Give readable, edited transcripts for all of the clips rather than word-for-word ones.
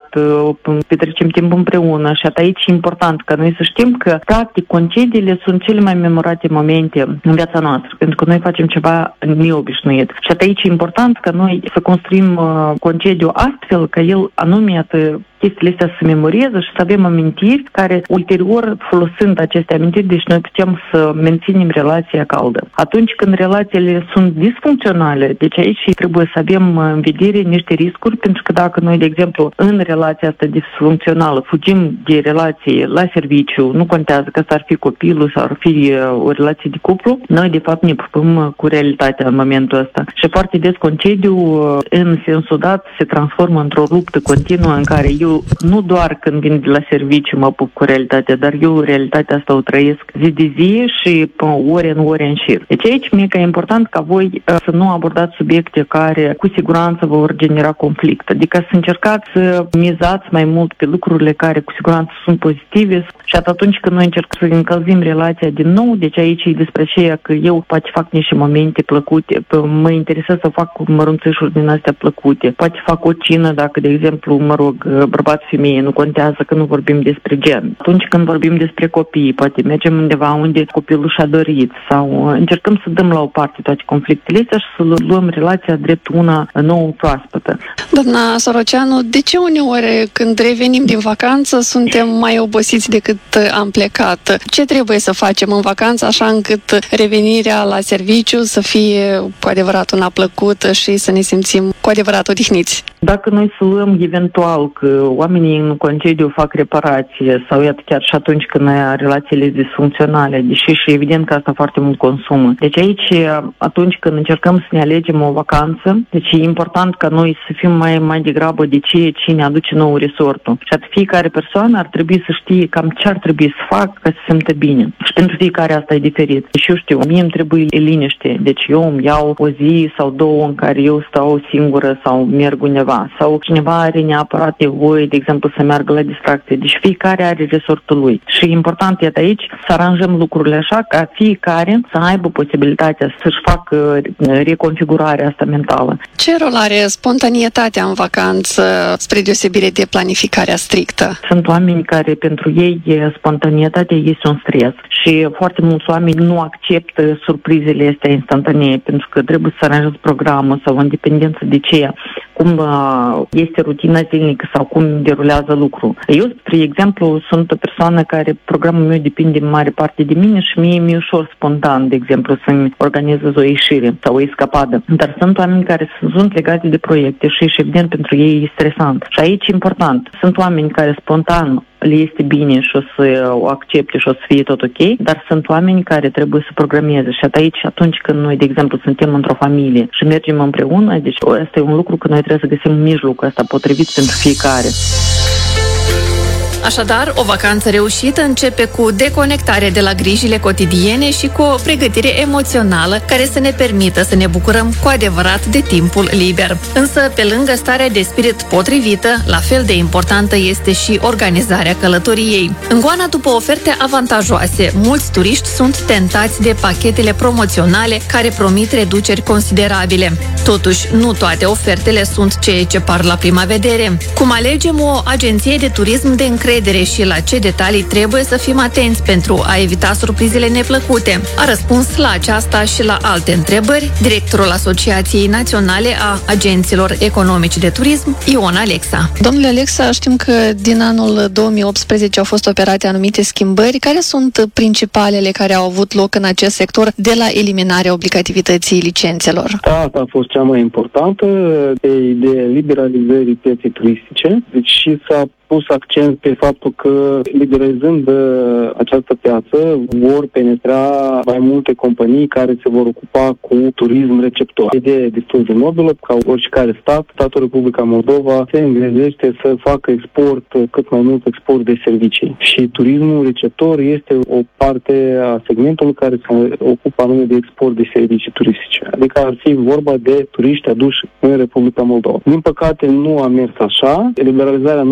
petrecem timp împreună și aici e important ca noi să știm că, practic, concediile sunt cele mai memorate momente în viața noastră, pentru că noi facem ceva neobișnuit. Și aici e important ca noi să construim concediu astfel că el anume chestiile astea să memoreze și să avem amintiri care ulterior, folosind aceste amintiri, deci noi putem să menținem relația caldă. Atunci când relațiile sunt disfuncționale, deci aici trebuie să avem în vedere niște riscuri, pentru că dacă noi, de exemplu, în relația asta disfuncțională fugim de relație la serviciu, nu contează că s-ar fi copilul sau ar fi o relație de cuplu, noi de fapt ne pupăm cu realitatea în momentul ăsta. Și foarte des concediu, în sensul dat, se transformă într-o luptă continuă în care eu nu doar când vin de la serviciu mă pup cu realitatea, dar eu realitatea asta o trăiesc zi de zi și ore în ore în șir. Deci aici mi-e că e important ca voi să nu abordați subiecte care cu siguranță vă vor genera conflict. Adică să încercați să mizați mai mult pe lucrurile care cu siguranță sunt pozitive și atunci când noi încercăm să încălzim relația din nou, deci aici e despre aceea că eu poate fac niște momente plăcute, mă interesează să fac mărunțișuri din astea plăcute, poate fac o cină dacă, de exemplu, bărbat-femeie, nu contează că nu vorbim despre gen. Atunci când vorbim despre copii, poate mergem undeva unde copilul și-a dorit sau încercăm să dăm la o parte toate conflictele astea și să luăm relația drept una nouă proaspătă. Doamna Soroceanu, de ce uneori când revenim din vacanță suntem mai obosiți decât am plecat? Ce trebuie să facem în vacanță așa încât revenirea la serviciu să fie cu adevărat una plăcută și să ne simțim cu adevărat odihniți? Dacă noi să luăm eventual că oamenii în concediu fac reparație sau iată chiar și atunci când relațiile disfuncționale, deși și evident că asta foarte mult consumă. Deci aici, atunci când încercăm să ne alegem o vacanță, deci e important ca noi să fim mai degrabă de cine aduce nou resortul. Și fiecare persoană ar trebui să știe cam ce ar trebui să fac ca să se simtă bine. Și pentru fiecare asta e diferit. Deci eu știu, mie îmi trebuie liniște. Deci eu îmi iau o zi sau două în care eu stau singură sau merg undeva. Sau cineva are neapărat nevoie, de exemplu, să meargă la distracție. Deci fiecare are resortul lui. Și important e aici să aranjăm lucrurile așa ca fiecare să aibă posibilitatea să-și facă reconfigurarea asta mentală. Ce rol are spontanitatea în vacanță spre deosebire de planificarea strictă? Sunt oameni care pentru ei spontanitatea este un stres și foarte mulți oameni nu acceptă surprizele astea instantanee pentru că trebuie să aranjezi programul sau în dependență de ce cum este rutina zilnică sau cum derulează lucrul. Eu, spre exemplu, sunt o persoană care programul meu depinde în mare parte de mine și mie mi-e ușor spontan, de exemplu, să-mi organizez o ieșire sau o escapadă. Dar sunt oameni care sunt legați de proiecte și evident pentru ei e stresant. Și aici e important. Sunt oameni care spontan le este bine și o să o accepte și o să fie tot ok, dar sunt oameni care trebuie să programeze și aici, atunci când noi, de exemplu, suntem într-o familie și mergem împreună, deci ăsta e un lucru că noi trebuie să găsim mijlocul ăsta potrivit pentru fiecare. Așadar, o vacanță reușită începe cu deconectare de la grijile cotidiene și cu o pregătire emoțională care să ne permită să ne bucurăm cu adevărat de timpul liber. Însă, pe lângă starea de spirit potrivită, la fel de importantă este și organizarea călătoriei. În goana după oferte avantajoase, mulți turiști sunt tentați de pachetele promoționale care promit reduceri considerabile. Totuși, nu toate ofertele sunt ceea ce par la prima vedere. Cum alegem o agenție de turism de încredere și la ce detalii trebuie să fim atenți pentru a evita surprizele neplăcute? A răspuns la aceasta și la alte întrebări directorul Asociației Naționale a Agenților Economici de Turism, Ion Alexa. Domnule Alexa, știm că din anul 2018 au fost operate anumite schimbări. Care sunt principalele care au avut loc în acest sector de la eliminarea obligativității licențelor? Asta a fost cea mai importantă de liberalizării pieței turistice, deci și s-a pus accent pe faptul că, liberalizând această piață, vor penetra mai multe companii care se vor ocupa cu turism receptor. Ideea e destul de nobilă, ca oricare statul Republica Moldova se îngrijește să facă export, cât mai mult export de servicii. Și turismul receptor este o parte a segmentului care se ocupă anume de export de servicii turistice. Adică ar fi vorba de turiști aduși în Republica Moldova. Din păcate nu a mers așa, liberalizarea nu a fost una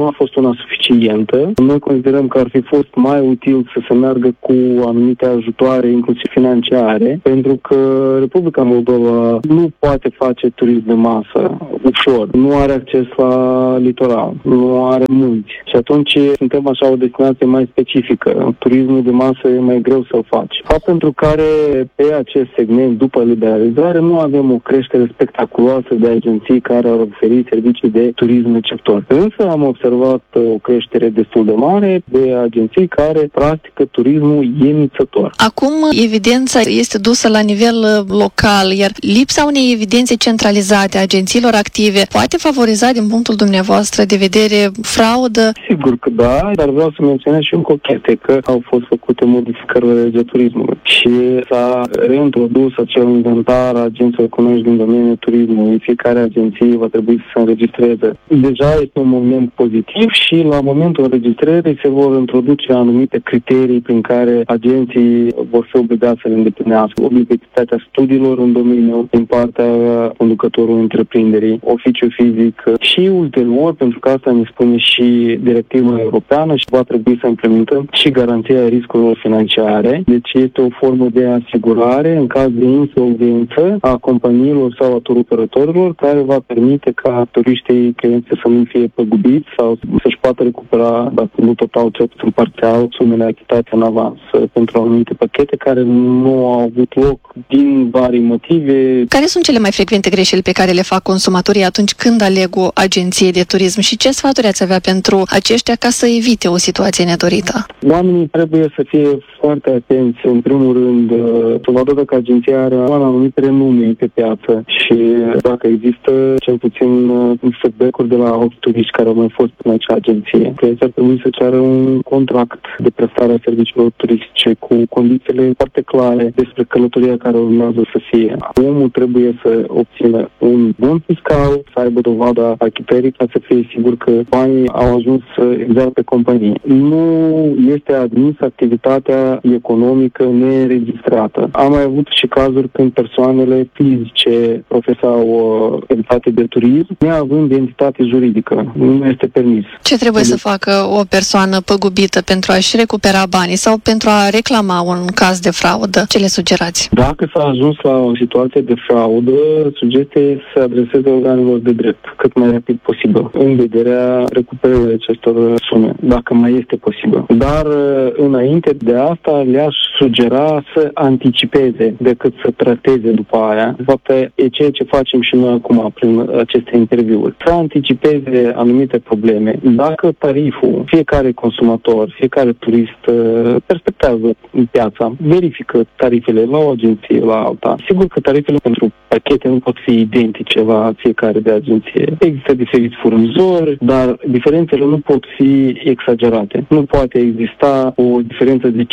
una suficientă. Noi considerăm că ar fi fost mai util să se meargă cu anumite ajutoare, inclusiv financiare, pentru că Republica Moldova nu poate face turism de masă ușor. Nu are acces la litoral, nu are munți. Și atunci suntem așa o destinație mai specifică. Turismul de masă e mai greu să-l faci. Fapt pentru care pe acest segment, după liberalizare, nu avem o creștere spectaculoasă de agenții care ar oferi servicii de turism receptor. Însă am observat o creștere destul de mare de agenții care practică turismul emițător. Acum, evidența este dusă la nivel local, iar lipsa unei evidențe centralizate a agențiilor active poate favoriza din punctul dumneavoastră de vedere fraudă? Sigur că da, dar vreau să menționez și încă o chestie, că au fost făcute modificări la legea turismului și s-a reintrodus acel inventar a agenților economici din domeniul turismului. Fiecare agenție va trebui să se înregistreze. Deja este un moment pozitiv și la momentul înregistrării se vor introduce anumite criterii prin care agenții vor fi obligați să le îndeplinească. Obligativitatea studiilor în domeniu din partea conducătorului întreprinderii, oficiu fizic și ulterior, pentru că asta ne spune și directiva europeană și va trebui să implementăm și garanția riscurilor financiare. Deci este o formă de asigurare în caz de insolvență a companiilor sau a turoperatorilor care va permite ca turiștii clienții să nu fie păgubiți sau să-și poată recupera, dacă nu total, cel puțin parțial, sumele achitate în avans pentru anumite pachete care nu au avut loc din vari motive. Care sunt cele mai frecvente greșeli pe care le fac consumatorii atunci când aleg o agenție de turism și ce sfaturi ați avea pentru aceștia ca să evite o situație nedorită? Oamenii trebuie să fie foarte atenți, în primul rând, să vadă dacă agenția are un anumit renume pe piață și dacă există cel puțin feedback-uri de la alți turiști care au mai fost în acea agenție. Clienții ar trebui să ceară un contract de prestare a serviciilor turistice cu condițiile foarte clare despre călătoria care urmează să fie. Omul trebuie să obțină un bun fiscal, să aibă dovada achitării ca să fie sigur că banii au ajuns exact pe companie. Nu este admisă activitatea economică neregistrată. Am mai avut și cazuri când persoanele fizice profesau entitate de turism, neavând entitate juridică. Nu este permis. Ce trebuie să facă o persoană păgubită pentru a-și recupera banii sau pentru a reclama un caz de fraudă? Ce le sugerați? Dacă s-a ajuns la o situație de fraudă, sugestia este să se adreseze organelor de drept cât mai rapid posibil, în vederea recuperării acestor sume, dacă mai este posibil. Dar înainte de asta le-aș sugera să anticipeze decât să trateze după aia. De fapt, e ceea ce facem și noi acum prin aceste interviuri. Să anticipeze anumite probleme. Dacă tariful, fiecare consumator, fiecare turist perspectează piața, verifică tarifele la o agenție, la alta. Sigur că tarifele pentru pachete nu pot fi identice la fiecare de agenție. Există diferiți furnizori, dar diferențele nu pot fi exagerate. Nu poate exista o diferență de 50%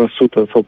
sau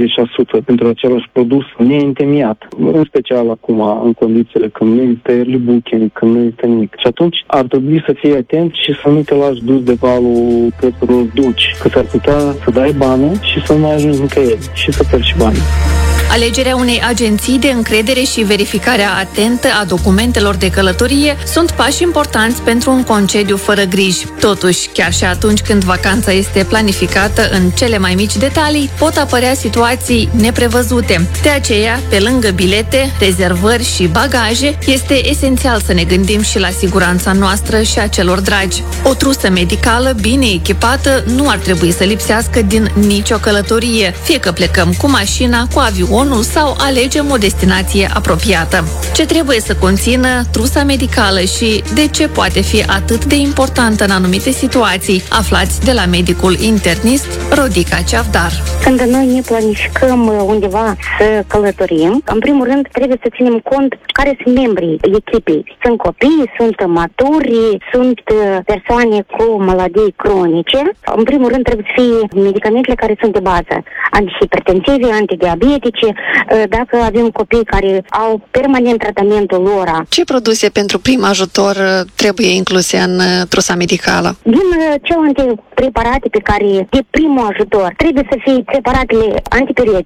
40% pentru același produs neîntemeiat. În special acum, în condițiile când nu există early booking, când nu există nimic. Și atunci ar trebui să fii atent și să nu te lași dus de valul prețurilor dulci, că s-ar putea să dai bani și să nu mai ajungi nicăieri și să pierzi banii. Alegerea unei agenții de încredere și verificarea atentă a documentelor de călătorie sunt pași importanți pentru un concediu fără griji. Totuși, chiar și atunci când vacanța este planificată în cele mai mici detalii, pot apărea situații neprevăzute. De aceea, pe lângă bilete, rezervări și bagaje, este esențial să ne gândim și la siguranța noastră și a celor dragi. O trusă medicală bine echipată nu ar trebui să lipsească din nicio călătorie, fie că plecăm cu mașina, cu avionul sau alegem o destinație apropiată. Ce trebuie să conțină trusa medicală și de ce poate fi atât de importantă în anumite situații? Aflați de la medicul internist Rodica Ceavdar. Când noi ne planificăm undeva să călătorim, în primul rând trebuie să ținem cont care sunt membrii echipei. Sunt copii, sunt maturi, sunt persoane cu maladii cronice. În primul rând trebuie să fie medicamentele care sunt de bază, antihipertensive, antidiabetice. Dacă avem copii care au permanent tratamentul lor. Ce produse pentru prim ajutor trebuie incluse în trusa medicală? Din celelalte preparate pe care de primul ajutor trebuie să fie preparatele antipiretice,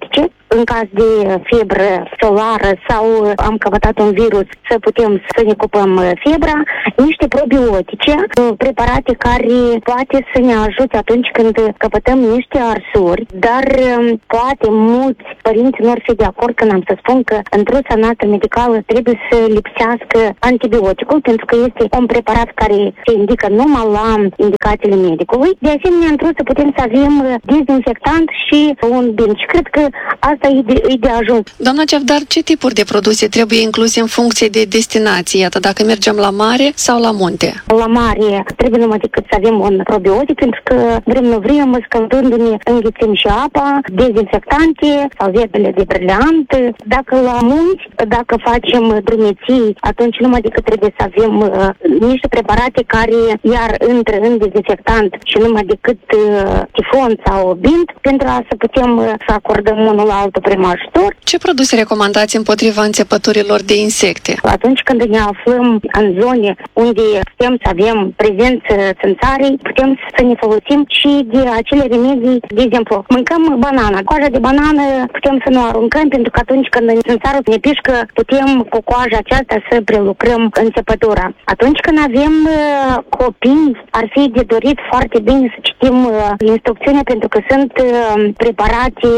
în caz de febră solară sau am căpătat un virus să putem să ne cupăm febra, niște probiotice, preparate care poate să ne ajute atunci când căpătăm niște arsuri, dar poate mulți părinți nu ar fi de acord când am să spun că în trusa noastră medicală trebuie să lipsească antibioticul, pentru că este un preparat care se indică numai la indicațiile medicului. De asemenea, în trusă putem să avem dezinfectant și un bin. Și cred că asta e de ajuns. Doamna Cevdar, ce tipuri de produse trebuie incluse în funcție de destinație? Iată, dacă mergem la mare sau la munte? La mare trebuie numai decât să avem un probiotic, pentru că vrem nu vrem, scăldându-ne, înghițim și apa, dezinfectante, salvetele de briliant. Dacă la munți, dacă facem drumeții, atunci numai decât trebuie să avem niște preparate care iar intră în dezinfectant și numai decât tifon sau bint, pentru a să putem să acordăm unul la altul prim ajutor. Ce produse recomandați împotriva înțepăturilor de insecte? Atunci când ne aflăm în zone unde putem să avem prezență țânțarei, putem să ne folosim și de acele remedii. De exemplu, mâncăm banana. Coaja de banană putem să nu aruncăm, pentru că atunci când țânțarul ne pișcă, putem cu coaja aceasta să prelucrăm înțepătura. Atunci când avem copii, ar fi de dorit foarte bine să citim instrucțiunea, pentru că sunt preparate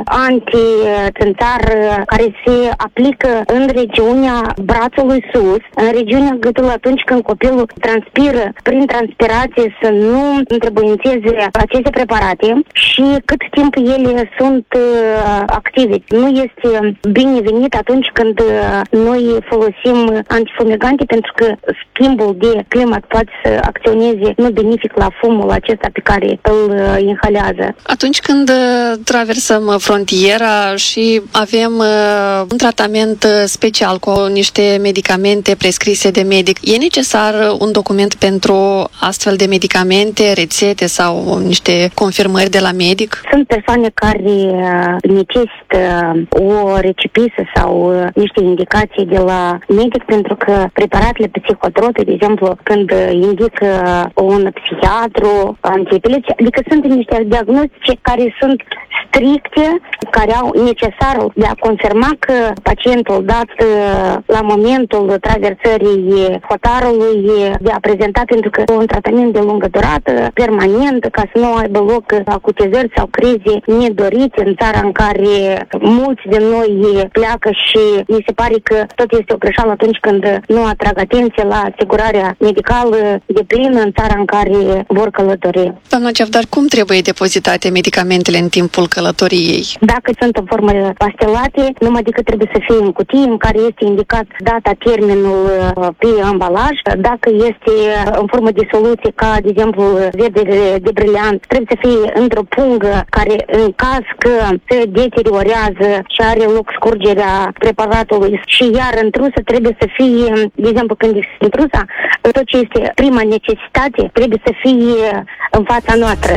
anti-țânțar care se aplică în regiunea brațului sus, în regiunea gâtului, atunci când copilul transpiră, prin transpirație să nu întrebuințeze aceste preparate și cât timp ele sunt active. Nu este binevenit atunci când noi folosim antifumigante, pentru că schimbul de climat poate să acționeze nu benefic la fumul acesta pe care îl inhalează. Atunci când traversăm frontiera și avem un tratament special cu niște medicamente prescrise de medic, e necesar un document pentru astfel de medicamente, rețete sau niște confirmări de la medic? Sunt persoane care necesită o recipisă sau niște indicații de la medic, pentru că preparatele psihotrope, de exemplu, când indică un psihiatru, antiepilepsie, adică sunt niște diagnostice care sunt stricte, care au necesarul de a confirma că pacientul dat la momentul traversării hotarului de a prezenta, pentru că un tratament de lungă durată, permanent, ca să nu aibă loc acutizări sau crize nedorite în țara în care mulți din noi pleacă și mi se pare că tot este o greșeală atunci când nu atrag atenție la asigurarea medicală de plină în țara în care vor călători. Doamna Cevdar, cum trebuie depozitate medicamentele în timpul călătoriei? Dacă sunt în formă pastelate, numai decât trebuie să fie în cutie în care este indicat data, termenul pe ambalaj. Dacă este în formă de soluție, ca de exemplu verdele de briliant, trebuie să fie într-o pungă care în caz că se deteriorează și are loc scurgerea preparatului și iar în trusă trebuie să fie, de exemplu când este în trusa, tot ce este prima necesitate trebuie să fie în fața noastră.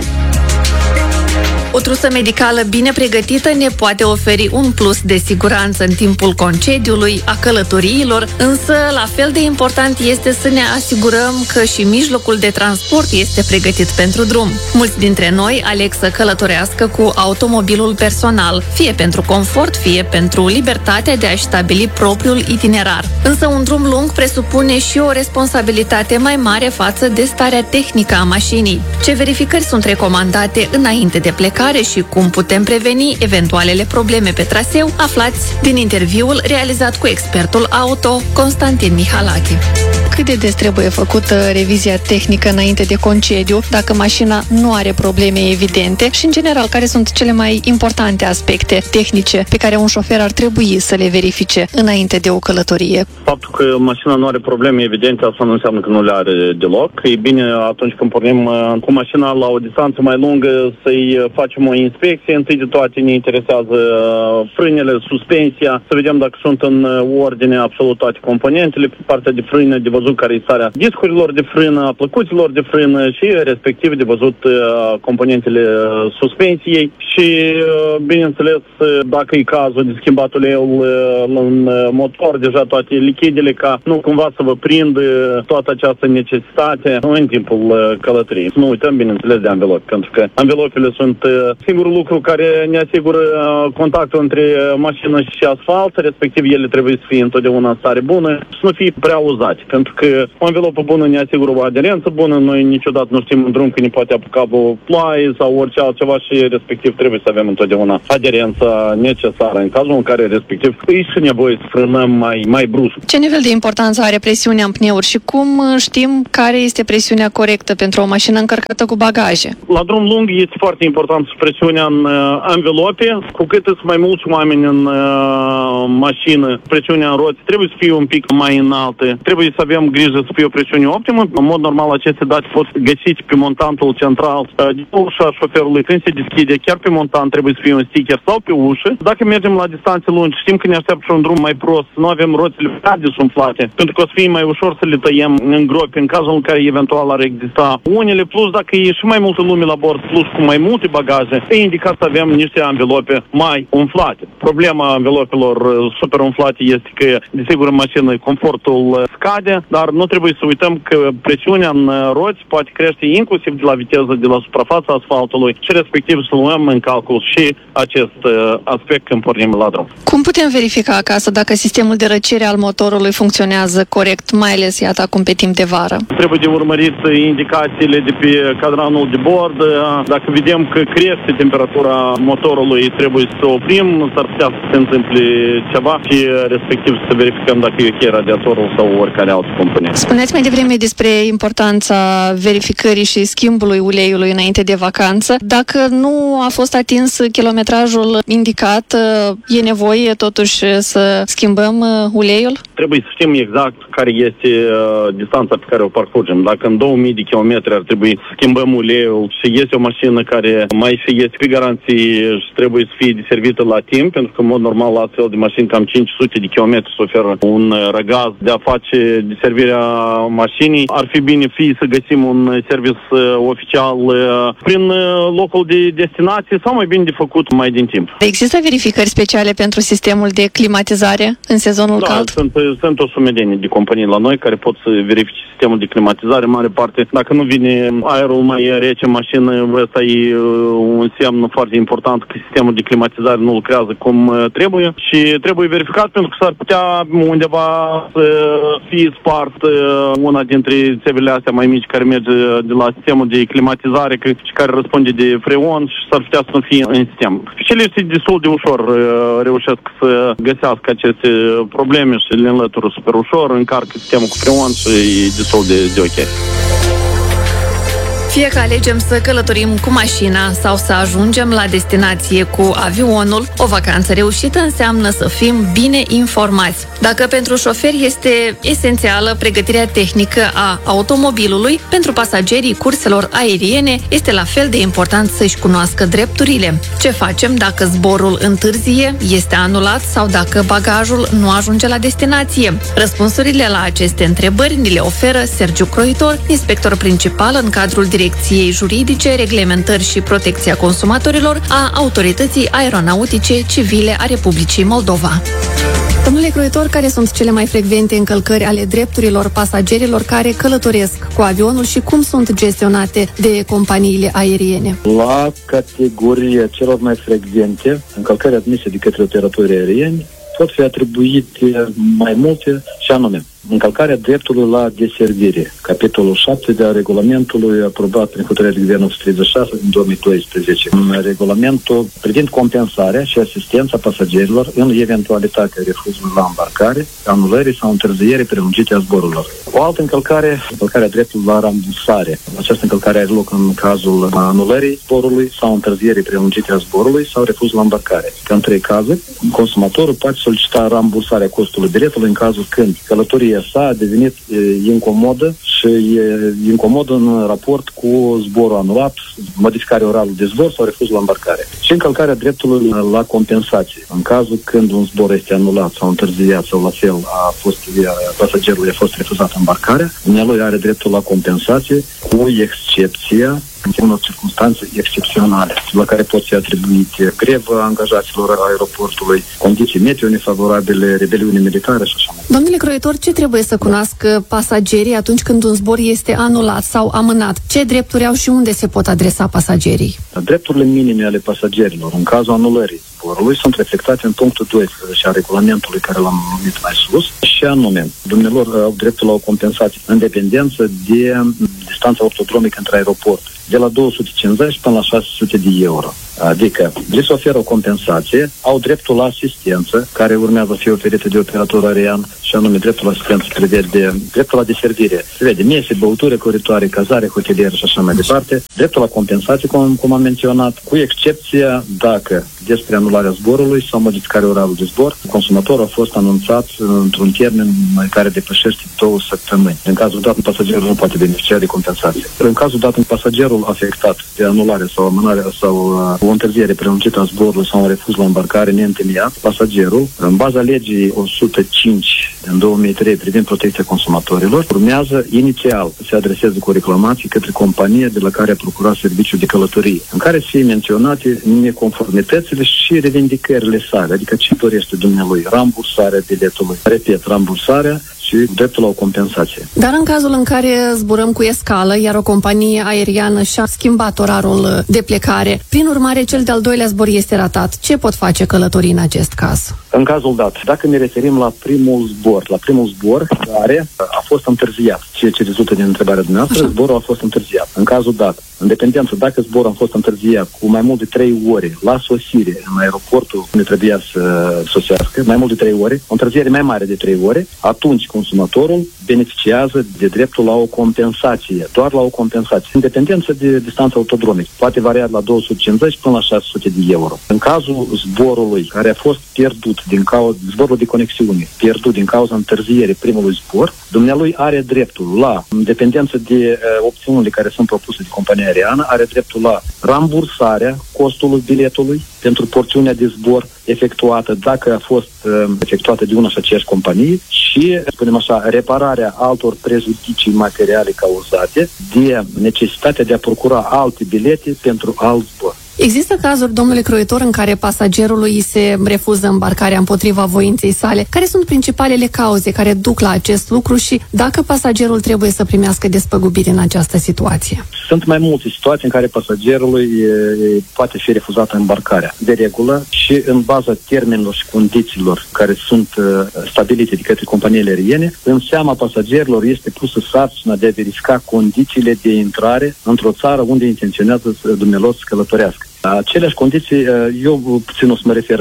O trusă medicală bine pregătită ne poate oferi un plus de siguranță în timpul concediului, a călătoriilor, însă la fel de important este să ne asigurăm că și mijlocul de transport este pregătit pentru drum. Mulți dintre noi aleg să călătorească cu automobilul personal, fie pentru confort, fie pentru libertatea de a-și stabili propriul itinerar. Însă un drum lung presupune și o responsabilitate mai mare față de starea tehnică a mașinii. Ce verificări sunt recomandate înainte de plecare și cum putem preveni eventualele probleme pe traseu, aflați din interviul realizat cu expertul auto Constantin Mihalache. Cât de des trebuie făcută revizia tehnică înainte de concediu, dacă mașina nu are probleme evidente și, în general, care sunt cele mai importante aspecte tehnice pe care un șofer ar trebui să le verifice înainte de o călătorie? Faptul că mașina nu are probleme evidente, asta nu înseamnă că nu le are deloc. E bine atunci când pornim cu mașina la o distanță mai lungă să-i facem o inspecție. Întâi de toate ne interesează frânele, suspensia, să vedem dacă sunt în ordine absolut toate componentele. Pe partea de frână, de văzut văzut care e starea discurilor de frână, a plăcuților de frână și respectiv de văzut componentele suspensiei și, bineînțeles, dacă e cazul de schimbat uleiul în motor, deja toate lichidele, ca nu cumva să vă prind toată această necesitate în timpul călătoriei. Nu uităm, bineînțeles, de anvelope, pentru că anvelopele sunt singurul lucru care ne asigură contactul între mașină și asfalt, respectiv ele trebuie să fie întotdeauna în stare bună, să nu fie prea uzate, pentru că o anvelopă bună ne asigură o aderență bună, noi niciodată nu știm în drum că ne poate apuca o ploaie sau orice altceva și respectiv trebuie să avem întotdeauna aderența necesară în cazul în care respectiv e și nevoie să frânăm mai brusc. Ce nivel de importanță are presiunea în pneuri și cum știm care este presiunea corectă pentru o mașină încărcată cu bagaje? La drum lung este foarte important presiunea în anvelope, cu cât sunt mai mulți oameni în mașină, presiunea în roți trebuie să fie un pic mai înaltă, trebuie să avem grijă să fie o presiune optimă. În mod normal aceste date pot găsiți pe montantul central de ușa șoferului. Când se deschide, chiar pe montant trebuie să fie un sticker sau pe ușă. Dacă mergem la distanțe lungi, știm că ne așteaptă și un drum mai prost, nu avem roțile prea desumflate, pentru că o să fie mai ușor să le tăiem în gropi în cazul în care eventual ar exista unele, plus dacă e și mai multă lume la bord, plus cu mai multe bagaje, e indicat să avem niște anvelope mai umflate. Problema anvelopelor super umflate este că, desigur, în mașină confortul scade, dar nu trebuie să uităm că presiunea în roți poate crește inclusiv de la viteză, de la suprafața asfaltului și respectiv să luăm în calcul și acest aspect când pornim la drum. Cum putem verifica acasă dacă sistemul de răcire al motorului funcționează corect, mai ales, iată, acum pe timp de vară? Trebuie de urmărit indicațiile de pe cadranul de bord. Dacă vedem că crește temperatura motorului, trebuie să oprim, s-ar putea să se întâmple ceva și respectiv să verificăm dacă e ok radiatorul sau oricare alt component. Spuneți mai devreme despre importanța verificării și schimbului uleiului înainte de vacanță. Dacă nu a fost atins kilometrajul indicat, e nevoie totuși să schimbăm uleiul? Trebuie să știm exact care este distanța pe care o parcurgem. Dacă în 2000 de kilometri ar trebui să schimbăm uleiul și este o mașină care mai și este pe garanții și trebuie să fie deservită la timp, pentru că în mod normal la astfel de mașini cam 500 de kilometri se oferă un răgaz de a face deservirea mașinii. Ar fi bine fie să găsim un serviciu oficial prin locul de destinație sau mai bine de făcut mai din timp. Există verificări speciale pentru sistemul de climatizare în sezonul cald? Sunt o sumedenie de companii la noi care pot să verifice sistemul de climatizare. În mare parte, dacă nu vine aerul mai rece în mașină, ăsta e un semn foarte important că sistemul de climatizare nu lucrează cum trebuie și trebuie verificat pentru că s-ar putea undeva să fie spart una dintre țevile astea mai mici care merge de la sistemul de climatizare și care răspunde de freon și s-ar putea să nu fie în sistem. Specialiștii destul de ușor reușesc să găsească aceste probleme și le înlătură super ușor, încarcă sistemul cu freon și e destul de ok. Fie că alegem să călătorim cu mașina sau să ajungem la destinație cu avionul, o vacanță reușită înseamnă să fim bine informați. Dacă pentru șoferi este esențială pregătirea tehnică a automobilului, pentru pasagerii curselor aeriene este la fel de important să-și cunoască drepturile. Ce facem dacă zborul întârzie, este anulat sau dacă bagajul nu ajunge la destinație? Răspunsurile la aceste întrebări ni le oferă Sergiu Croitor, inspector principal în cadrul Direcției Juridice, Reglementări și Protecția Consumatorilor a Autorității Aeronautice Civile a Republicii Moldova. Domnule Croitor, care sunt cele mai frecvente încălcări ale drepturilor pasagerilor care călătoresc cu avionul și cum sunt gestionate de companiile aeriene? La categoria celor mai frecvente încălcări admise de către operatorii aerieni pot fi atribuite mai multe și anume încălcarea dreptului la deservire, capitolul 7 de a regulamentului aprobat prin hotărârea Guvernului 36 din 2012. Regulamentul privind compensarea și asistența pasagerilor în eventualitatea refuzului la îmbarcare, anulării sau întârzierii prelungite a zborurilor. O altă încălcarea dreptului la rambursare. Această încălcare are loc în cazul anulării zborului sau întârzierii prelungite a zborului sau refuzul la îmbarcare. În 3 cazuri, consumatorul poate solicita rambursarea costului biletului în cazul când călătoria sa a devenit incomodă și e incomodă în raport cu zborul anulat, modificarea orală de zbor sau refuzul la îmbarcare. și încălcarea dreptului la compensație. În cazul când un zbor este anulat sau întârziat sau la fel pasagerului a fost refuzată îmbarcarea, dumnealui are dreptul la compensație cu excepția în unor circunstanțe excepționale, la care pot fi atribuite grevă angajaților aeroportului, condiții meteo nefavorabile, rebeliuni militare și așa mai departe. Domnule Croitor, ce trebuie să cunoască pasagerii atunci când un zbor este anulat sau amânat? Ce drepturi au și unde se pot adresa pasagerii? Drepturile minime ale pasagerilor în cazul anulării zborului sunt reflectate în punctul 12 a regulamentului care l-am numit mai sus, și anume, dumnealor au dreptul la o compensație în dependență de distanța ortodromică între aeroporturi, de la 250 până la 600 de euro. Adică, li se oferă o compensație, au dreptul la asistență, care urmează să fie oferită de operatorul aerian, și anume dreptul la asistență prevede dreptul la deservire, prevede mese, băuturi, coritoare, cazare, hoteliere și așa mai departe, dreptul la compensație, cum am menționat, cu excepția dacă despre anularea zborului sau modificarea orarului de zbor, consumatorul a fost anunțat într-un termen care depășește 2 săptămâni. În cazul dat, pasagerul nu poate beneficia de compensație. În cazul dat, pasagerul afectat de anulare sau amânare sau o întârziere prelungită a zborului sau un refuz la îmbarcare neîntemeiat, pasagerul, în baza legii 105 din 2003 privind protecția consumatorilor, urmează inițial să se adreseze cu reclamații către compania de la care a procurat serviciul de călătorie, în care să fie menționate neconformitățile și revendicările sale, adică ce dorește dumnealui, rambursarea biletului, repet, rambursarea și dreptul la o compensație. Dar în cazul în care zburăm cu escală, iar o companie aeriană și-a schimbat orarul de plecare, prin urmare cel de-al doilea zbor este ratat, ce pot face călătorii în acest caz? În cazul dat, dacă ne referim la primul zbor care a fost întârziat, ceea ce rezultă din întrebarea dumneavoastră, zborul a fost întârziat. În cazul dat, în dependență, dacă zborul a fost întârziat cu mai mult de 3 ore la sosire în aeroportul unde trebuia să sosească, mai mult de 3 ore, o întârziere mai mare de 3 ore, atunci consumatorul beneficiază de dreptul la o compensație, doar la o compensație, în dependență de distanța autodromică. Poate varia la 250 până la 600 de euro. În cazul zborului care a fost pierdut zborul de conexiune, pierdut din cauza întârzierii primului zbor, dumnealui are dreptul la, în dependență de opțiunile care sunt propuse de compania aeriană, are dreptul la rambursarea costului biletului pentru porțiunea de zbor efectuată, dacă a fost efectuată de una și aceeași companie, și, spunem așa, repararea altor prejudicii materiale cauzate de necesitatea de a procura alte bilete pentru alt zbor. Există cazuri, domnule Croitor, în care pasagerului îi se refuză îmbarcarea împotriva voinței sale. Care sunt principalele cauze care duc la acest lucru și dacă pasagerul trebuie să primească despăgubiri în această situație? Sunt mai multe situații în care pasagerului poate fi refuzată îmbarcarea de regulă și în baza termenilor și condițiilor care sunt stabilite de către companiile aeriene, în seama pasagerilor este pusă sarcina de a verifica condițiile de intrare într-o țară unde intenționează dumnealor să călătorească. Aceleași condiții, eu puțin o să mă refer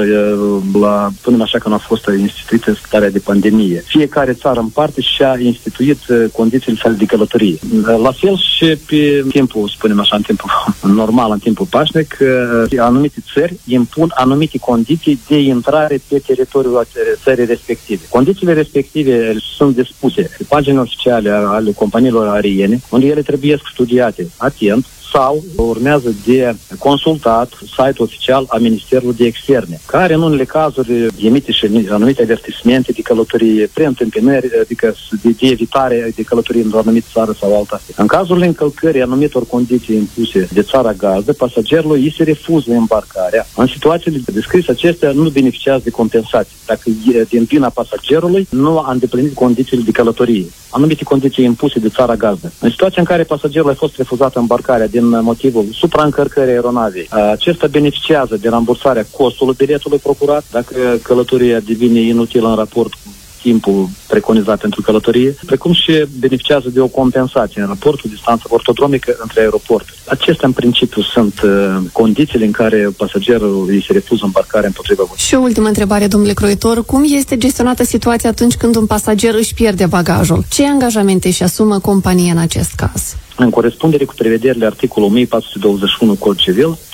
la, până așa că nu a fost instituită starea de pandemie. Fiecare țară în parte și-a instituit condițiile sale de călătorie. La fel și pe timpul, spunem așa, în timpul normal, în timpul pașnic, anumite țări impun anumite condiții de intrare pe teritoriul țării respective. Condițiile respective sunt dispuse pe paginile oficiale ale companiilor aeriene, unde ele trebuie studiate atent, sau urmează de consultat site-ul oficial a Ministerului de Externe, care în unele cazuri emite și anumite avertismente de călătorie, preîntâmpinări, adică de evitare de călătorie într-o anumită țară sau alta. În cazul încălcării anumitor condiții impuse de țara gazdă, pasagerului îi se refuză îmbarcarea. În situațiile descrise, acestea nu beneficiază de compensații, dacă din vina pasagerului nu a îndeplinit condițiile de călătorie, anumite condiții impuse de țara gazdă. În situația în care pasagerul a fost refuzată îmbarcarea din motivul supraîncărcării aeronavei, acesta beneficiază de rambursarea costului biletului procurat, dacă călătoria devine inutilă în raport cu timpul preconizat pentru călătorie, precum și beneficiază de o compensație în raportul distanță ortodromică între aeroporturi. Acestea, în principiu, sunt condițiile în care pasagerul îi se refuză îmbarcarea împotriva voinței. Și o ultimă întrebare, domnule Croitor. Cum este gestionată situația atunci când un pasager își pierde bagajul? Ce angajamente își asumă compania în acest caz? În corespundere cu prevederile articolul 1421 Cod Civil,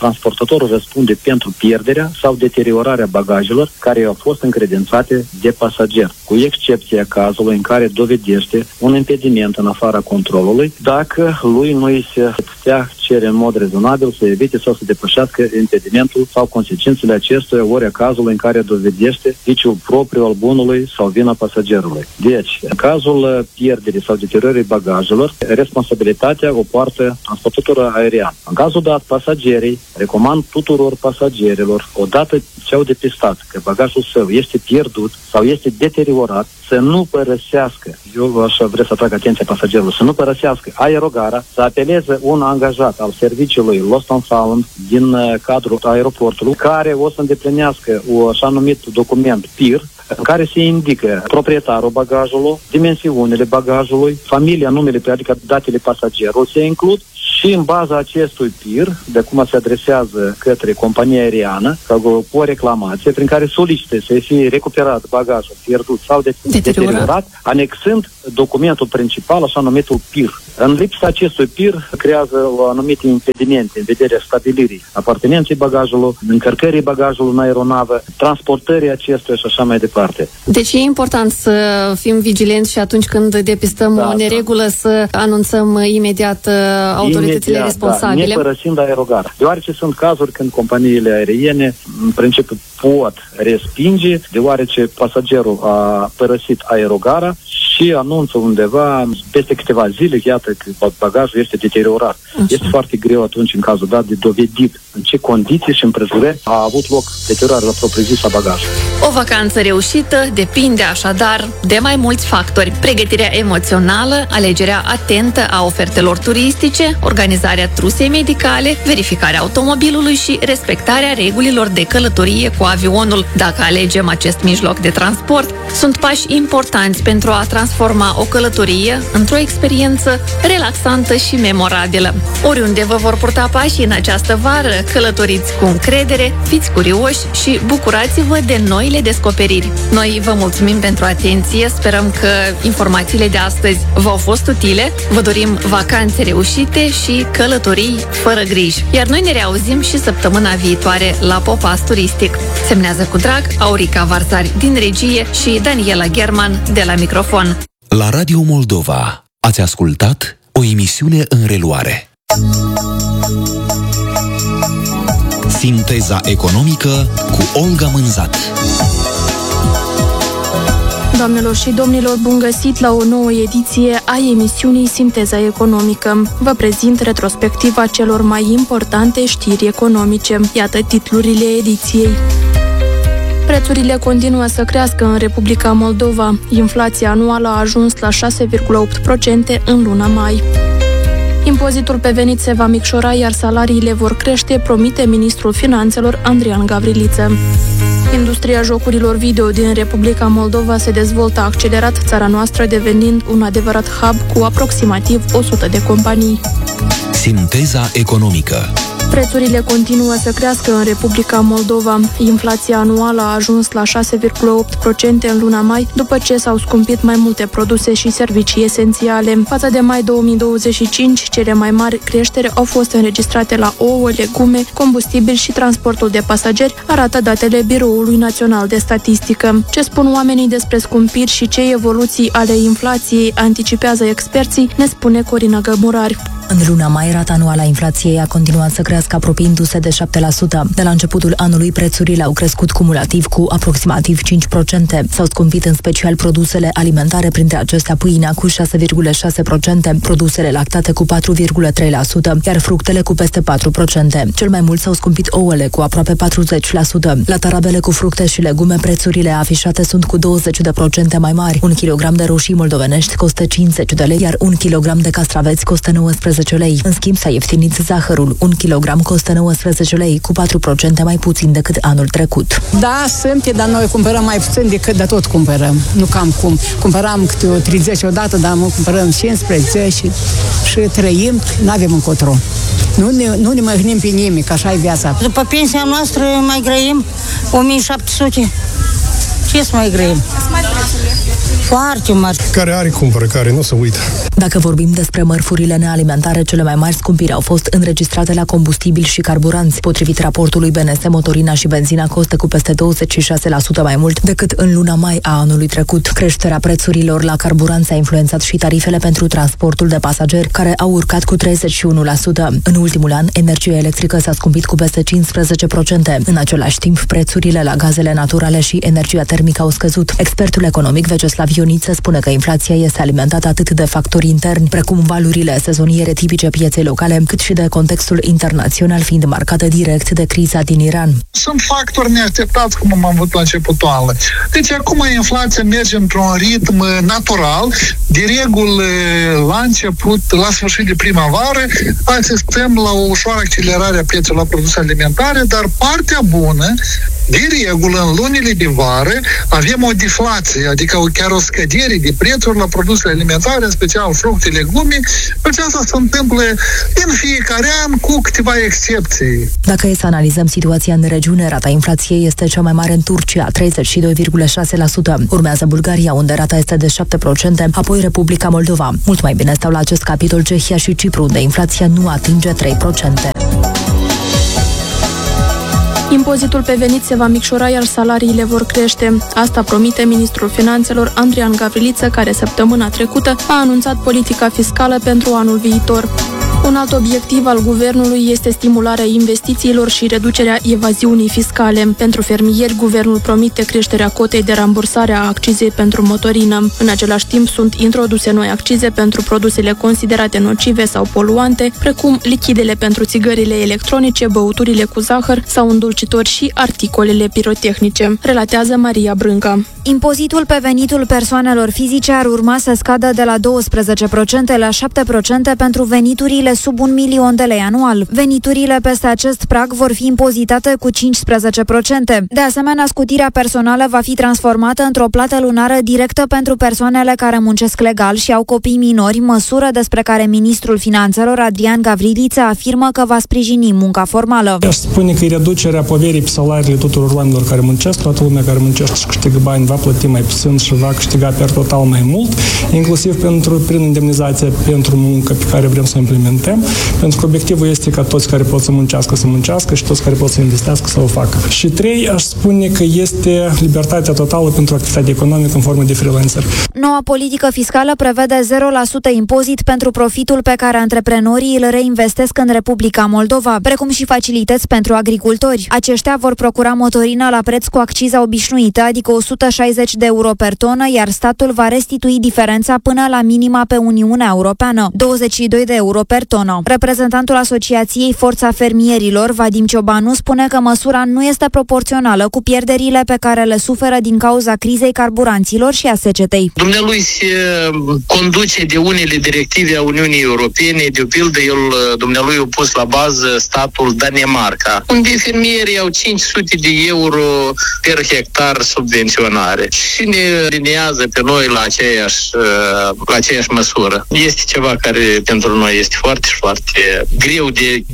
transportatorul răspunde pentru pierderea sau deteriorarea bagajelor care au fost încredințate de pasager, cu excepția cazului în care dovedește un impediment în afara controlului, dacă lui nu îi se putea cere în mod rezonabil să evite sau să depășească impedimentul sau consecințele acestuia, ori a cazului în care dovedește viciul propriu al bunului sau vina pasagerului. Deci, în cazul pierderii sau deteriorării bagajelor, responsabilitatea o poartă transportatorul aerian. În cazul dat, pasagerii, recomand tuturor pasagerilor, odată ce au depistat că bagajul său este pierdut sau este deteriorat, să nu părăsească, eu aș vrea să atrag atenția pasagerilor, să nu părăsească aerogara, să apeleze un angajat al serviciului Lost and Found din cadrul aeroportului, care o să îndeplinească un așa numit document PIR, în care se indică proprietarul bagajului, dimensiunile bagajului, familia, numele, adică datele pasagerului se includ și în baza acestui PIR, de cum se adresează către compania aeriană, cu o reclamație prin care solicită să fie recuperat bagajul pierdut sau deteriorat, anexând documentul principal, așa numitul PIR. În lipsa acestui PIR creează o anumite impedimente în vederea stabilirii apartenenței bagajului, încărcării bagajului în aeronavă, transportării acestuia și așa mai departe. Deci e important să fim vigilenți și atunci când depistăm o neregulă să anunțăm imediat autoritățile responsabile. Da, nepărăsind aerogara. Deoarece sunt cazuri când companiile aeriene în principiu pot respinge, deoarece pasagerul a părăsit aerogara și anunță undeva peste câteva zile, iată că bagajul este deteriorat. Așa. Este foarte greu atunci, în cazul dat, de dovedit în ce condiții și împrejurări a avut loc deteriorarea la propriu-zisă a bagajului. O vacanță reușită depinde așadar de mai mulți factori. Pregătirea emoțională, alegerea atentă a ofertelor turistice, organizarea trusei medicale, verificarea automobilului și respectarea regulilor de călătorie cu avionul. Dacă alegem acest mijloc de transport, sunt pași importanți pentru a transforma o călătorie într-o experiență relaxantă și memorabilă. Oriunde vă vor purta pașii în această vară, călătoriți cu încredere, fiți curioși și bucurați-vă de noile descoperiri. Noi vă mulțumim pentru atenție, sperăm că informațiile de astăzi v-au fost utile, vă dorim vacanțe reușite și călătorii fără griji. Iar noi ne reauzim și săptămâna viitoare la Popas Turistic. Semnează cu drag Aurica Varzari din regie și Daniela German de la microfon. La Radio Moldova ați ascultat o emisiune în reluare. Sinteza economică cu Olga Mânzat. Doamnelor și domnilor, bun găsit la o nouă ediție a emisiunii Sinteza economică. Vă prezint retrospectiva celor mai importante știri economice. Iată titlurile ediției. Prețurile continuă să crească în Republica Moldova. Inflația anuală a ajuns la 6,8% în luna mai. Impozitul pe venit se va micșora, iar salariile vor crește, promite ministrul finanțelor Andrian Gavriliță. Industria jocurilor video din Republica Moldova se dezvoltă accelerat, țara noastră devenind un adevărat hub cu aproximativ 100 de companii. Sinteza economică. Prețurile continuă să crească în Republica Moldova. Inflația anuală a ajuns la 6,8% în luna mai, după ce s-au scumpit mai multe produse și servicii esențiale. Față de mai 2025, cele mai mari creșteri au fost înregistrate la ouă, legume, combustibil și transportul de pasageri, arată datele Biroului Național de Statistică. Ce spun oamenii despre scumpiri și ce evoluții ale inflației anticipează experții, ne spune Corina Gămurari. În luna mai, rata anuală a inflației a continuat să crească apropiindu-se de 7%. De la începutul anului, prețurile au crescut cumulativ cu aproximativ 5%. S-au scumpit în special produsele alimentare, printre acestea pâinea cu 6,6%, produsele lactate cu 4,3%, iar fructele cu peste 4%. Cel mai mult s-au scumpit ouăle cu aproape 40%. La tarabele cu fructe și legume, prețurile afișate sunt cu 20% mai mari. 1 kg de roșii moldovenești costă 50 de lei, iar 1 kg de castraveți costă 19 lei. În schimb, s-a ieftinit zahărul. 1 kg costă 19 lei, cu 4% mai puțin decât anul trecut. Da, sunt, dar noi cumpărăm mai puțin decât de tot cumpărăm. Nu cam cum. Cumpăram câte o 30 odată, dar cumpărăm 15 și trăim, n-avem încotro. Nu ne măgnim pe nimic, așa e viața. După pensia noastră mai grăim 1700. Ce să mai grăim? foarte mari. Care are cumpără, care nu se uită. Dacă vorbim despre mărfurile nealimentare, cele mai mari scumpiri au fost înregistrate la combustibil și carburanți. Potrivit raportului BNS, motorina și benzina costă cu peste 26% mai mult decât în luna mai a anului trecut. Creșterea prețurilor la carburanți a influențat și tarifele pentru transportul de pasageri, care au urcat cu 31%. În ultimul an, energia electrică s-a scumpit cu peste 15%. În același timp, prețurile la gazele naturale și energia termică au scăzut. Expertul economic Veceslav Ioniță spune că inflația este alimentată atât de factori interni, precum valurile sezoniere tipice pieței locale, cât și de contextul internațional, fiind marcată direct de criza din Iran. Sunt factori neașteptați, cum am avut la începutul anului. Deci acum inflația merge într-un ritm natural. De regulă, la început, la sfârșit de primăvară, asistăm la o ușoară accelerare a pieței la produse alimentare, dar partea bună, de regulă, în lunile de vară, avem o deflație, adică chiar o scădere de prețuri la produse alimentare, în special fructe, legume. Aceasta se întâmplă în fiecare an cu câteva excepții. Dacă e să analizăm situația în regiune, rata inflației este cea mai mare în Turcia, 32,6%. Urmează Bulgaria, unde rata este de 7%, apoi Republica Moldova. Mult mai bine stau la acest capitol Cehia și Cipru, unde inflația nu atinge 3%. Impozitul pe venit se va micșora, iar salariile vor crește. Asta promite ministrul finanțelor Andrian Gavriliță, care săptămâna trecută a anunțat politica fiscală pentru anul viitor. Un alt obiectiv al guvernului este stimularea investițiilor și reducerea evaziunii fiscale. Pentru fermieri, guvernul promite creșterea cotei de rambursare a accizei pentru motorină. În același timp, sunt introduse noi accize pentru produsele considerate nocive sau poluante, precum lichidele pentru țigările electronice, băuturile cu zahăr sau îndulcitori și articolele pirotehnice, relatează Maria Brânca. Impozitul pe venitul persoanelor fizice ar urma să scadă de la 12% la 7% pentru veniturile sub 1 milion de lei anual. Veniturile peste acest prag vor fi impozitate cu 15%. De asemenea, scutirea personală va fi transformată într-o plată lunară directă pentru persoanele care muncesc legal și au copii minori, măsură despre care ministrul finanțelor Andrian Gavriliță afirmă că va sprijini munca formală. Aș spune că reducerea poverii pe salariile tuturor oamenilor care muncesc, toată lumea care muncește și câștigă bani va plăti mai puțin și va câștiga per total mai mult, inclusiv prin indemnizația pentru muncă pe care vrem să o implementăm, pentru că obiectivul este ca toți care pot să muncească și toți care pot să investească să o facă. Și 3, aș spune că este libertatea totală pentru activitatea economică în formă de freelancer. Noua politică fiscală prevede 0% impozit pentru profitul pe care antreprenorii îl reinvestesc în Republica Moldova, precum și facilități pentru agricultori. Aceștia vor procura motorina la preț cu acciza obișnuită, adică 160 de euro per tonă, iar statul va restitui diferența până la minima pe Uniunea Europeană, 22 de euro per tonă. Reprezentantul Asociației Forța Fermierilor, Vadim Ciobanu, spune că măsura nu este proporțională cu pierderile pe care le suferă din cauza crizei carburanților și a secetei. Dumnealui se conduce de unele directive a Uniunii Europene, de pildă dumnealui a pus la bază statul Danemarca, unde fermierii au 500 de euro per hectar subvenționare și ne alinează pe noi la aceeași măsură. Este ceva care pentru noi este foarte, foarte greu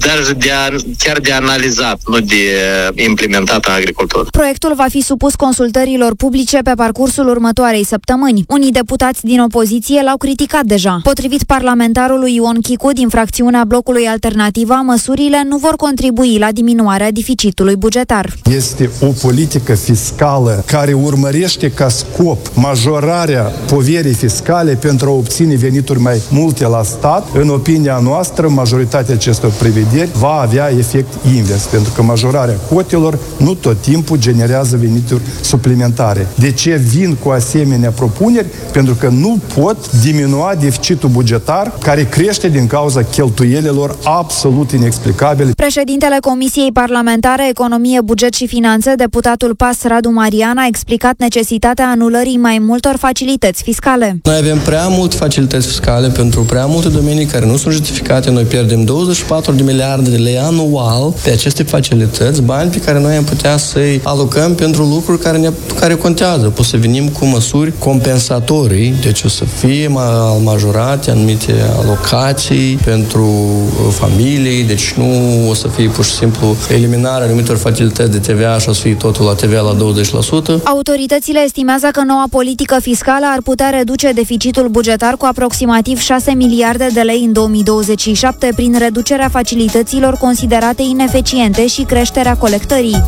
chiar de analizat, nu de implementat în agricultură. Proiectul va fi supus consultărilor publice pe parcursul următoarei săptămâni. Unii deputați din opoziție l-au criticat deja. Potrivit parlamentarului Ion Chicu din fracțiunea Blocului Alternativa, măsurile nu vor contribui la diminuarea deficitului bugetar. Este o politică fiscală care urmărește ca scop majorarea poverii fiscale pentru a obține venituri mai multe la stat. În opinia noastră, majoritatea acestor prevederi va avea efect invers, pentru că majorarea cotelor nu tot timpul generează venituri suplimentare. De ce vin cu asemenea propuneri? Pentru că nu pot diminua deficitul bugetar care crește din cauza cheltuielilor absolut inexplicabile. Președintele Comisiei Parlamentare Economie, Buget și Finanțe, deputatul PAS Radu Marian, a explicat necesitatea anulării mai multor facilități fiscale. Noi avem prea multe facilități fiscale pentru prea multe domenii care nu sunt justificate justificate. Noi pierdem 24 de miliarde de lei anual pe aceste facilități, bani pe care noi am putea să-i alocăm pentru lucruri care contează. Pot să venim cu măsuri compensatorii, deci o să fie majorate anumite alocații pentru familii, deci nu o să fie pur și simplu eliminarea anumitor facilități de TVA și o să fie totul la TVA la 20%. Autoritățile estimează că noua politică fiscală ar putea reduce deficitul bugetar cu aproximativ 6 miliarde de lei în 2027 prin reducerea facilităților considerate ineficiente și creșterea colectării.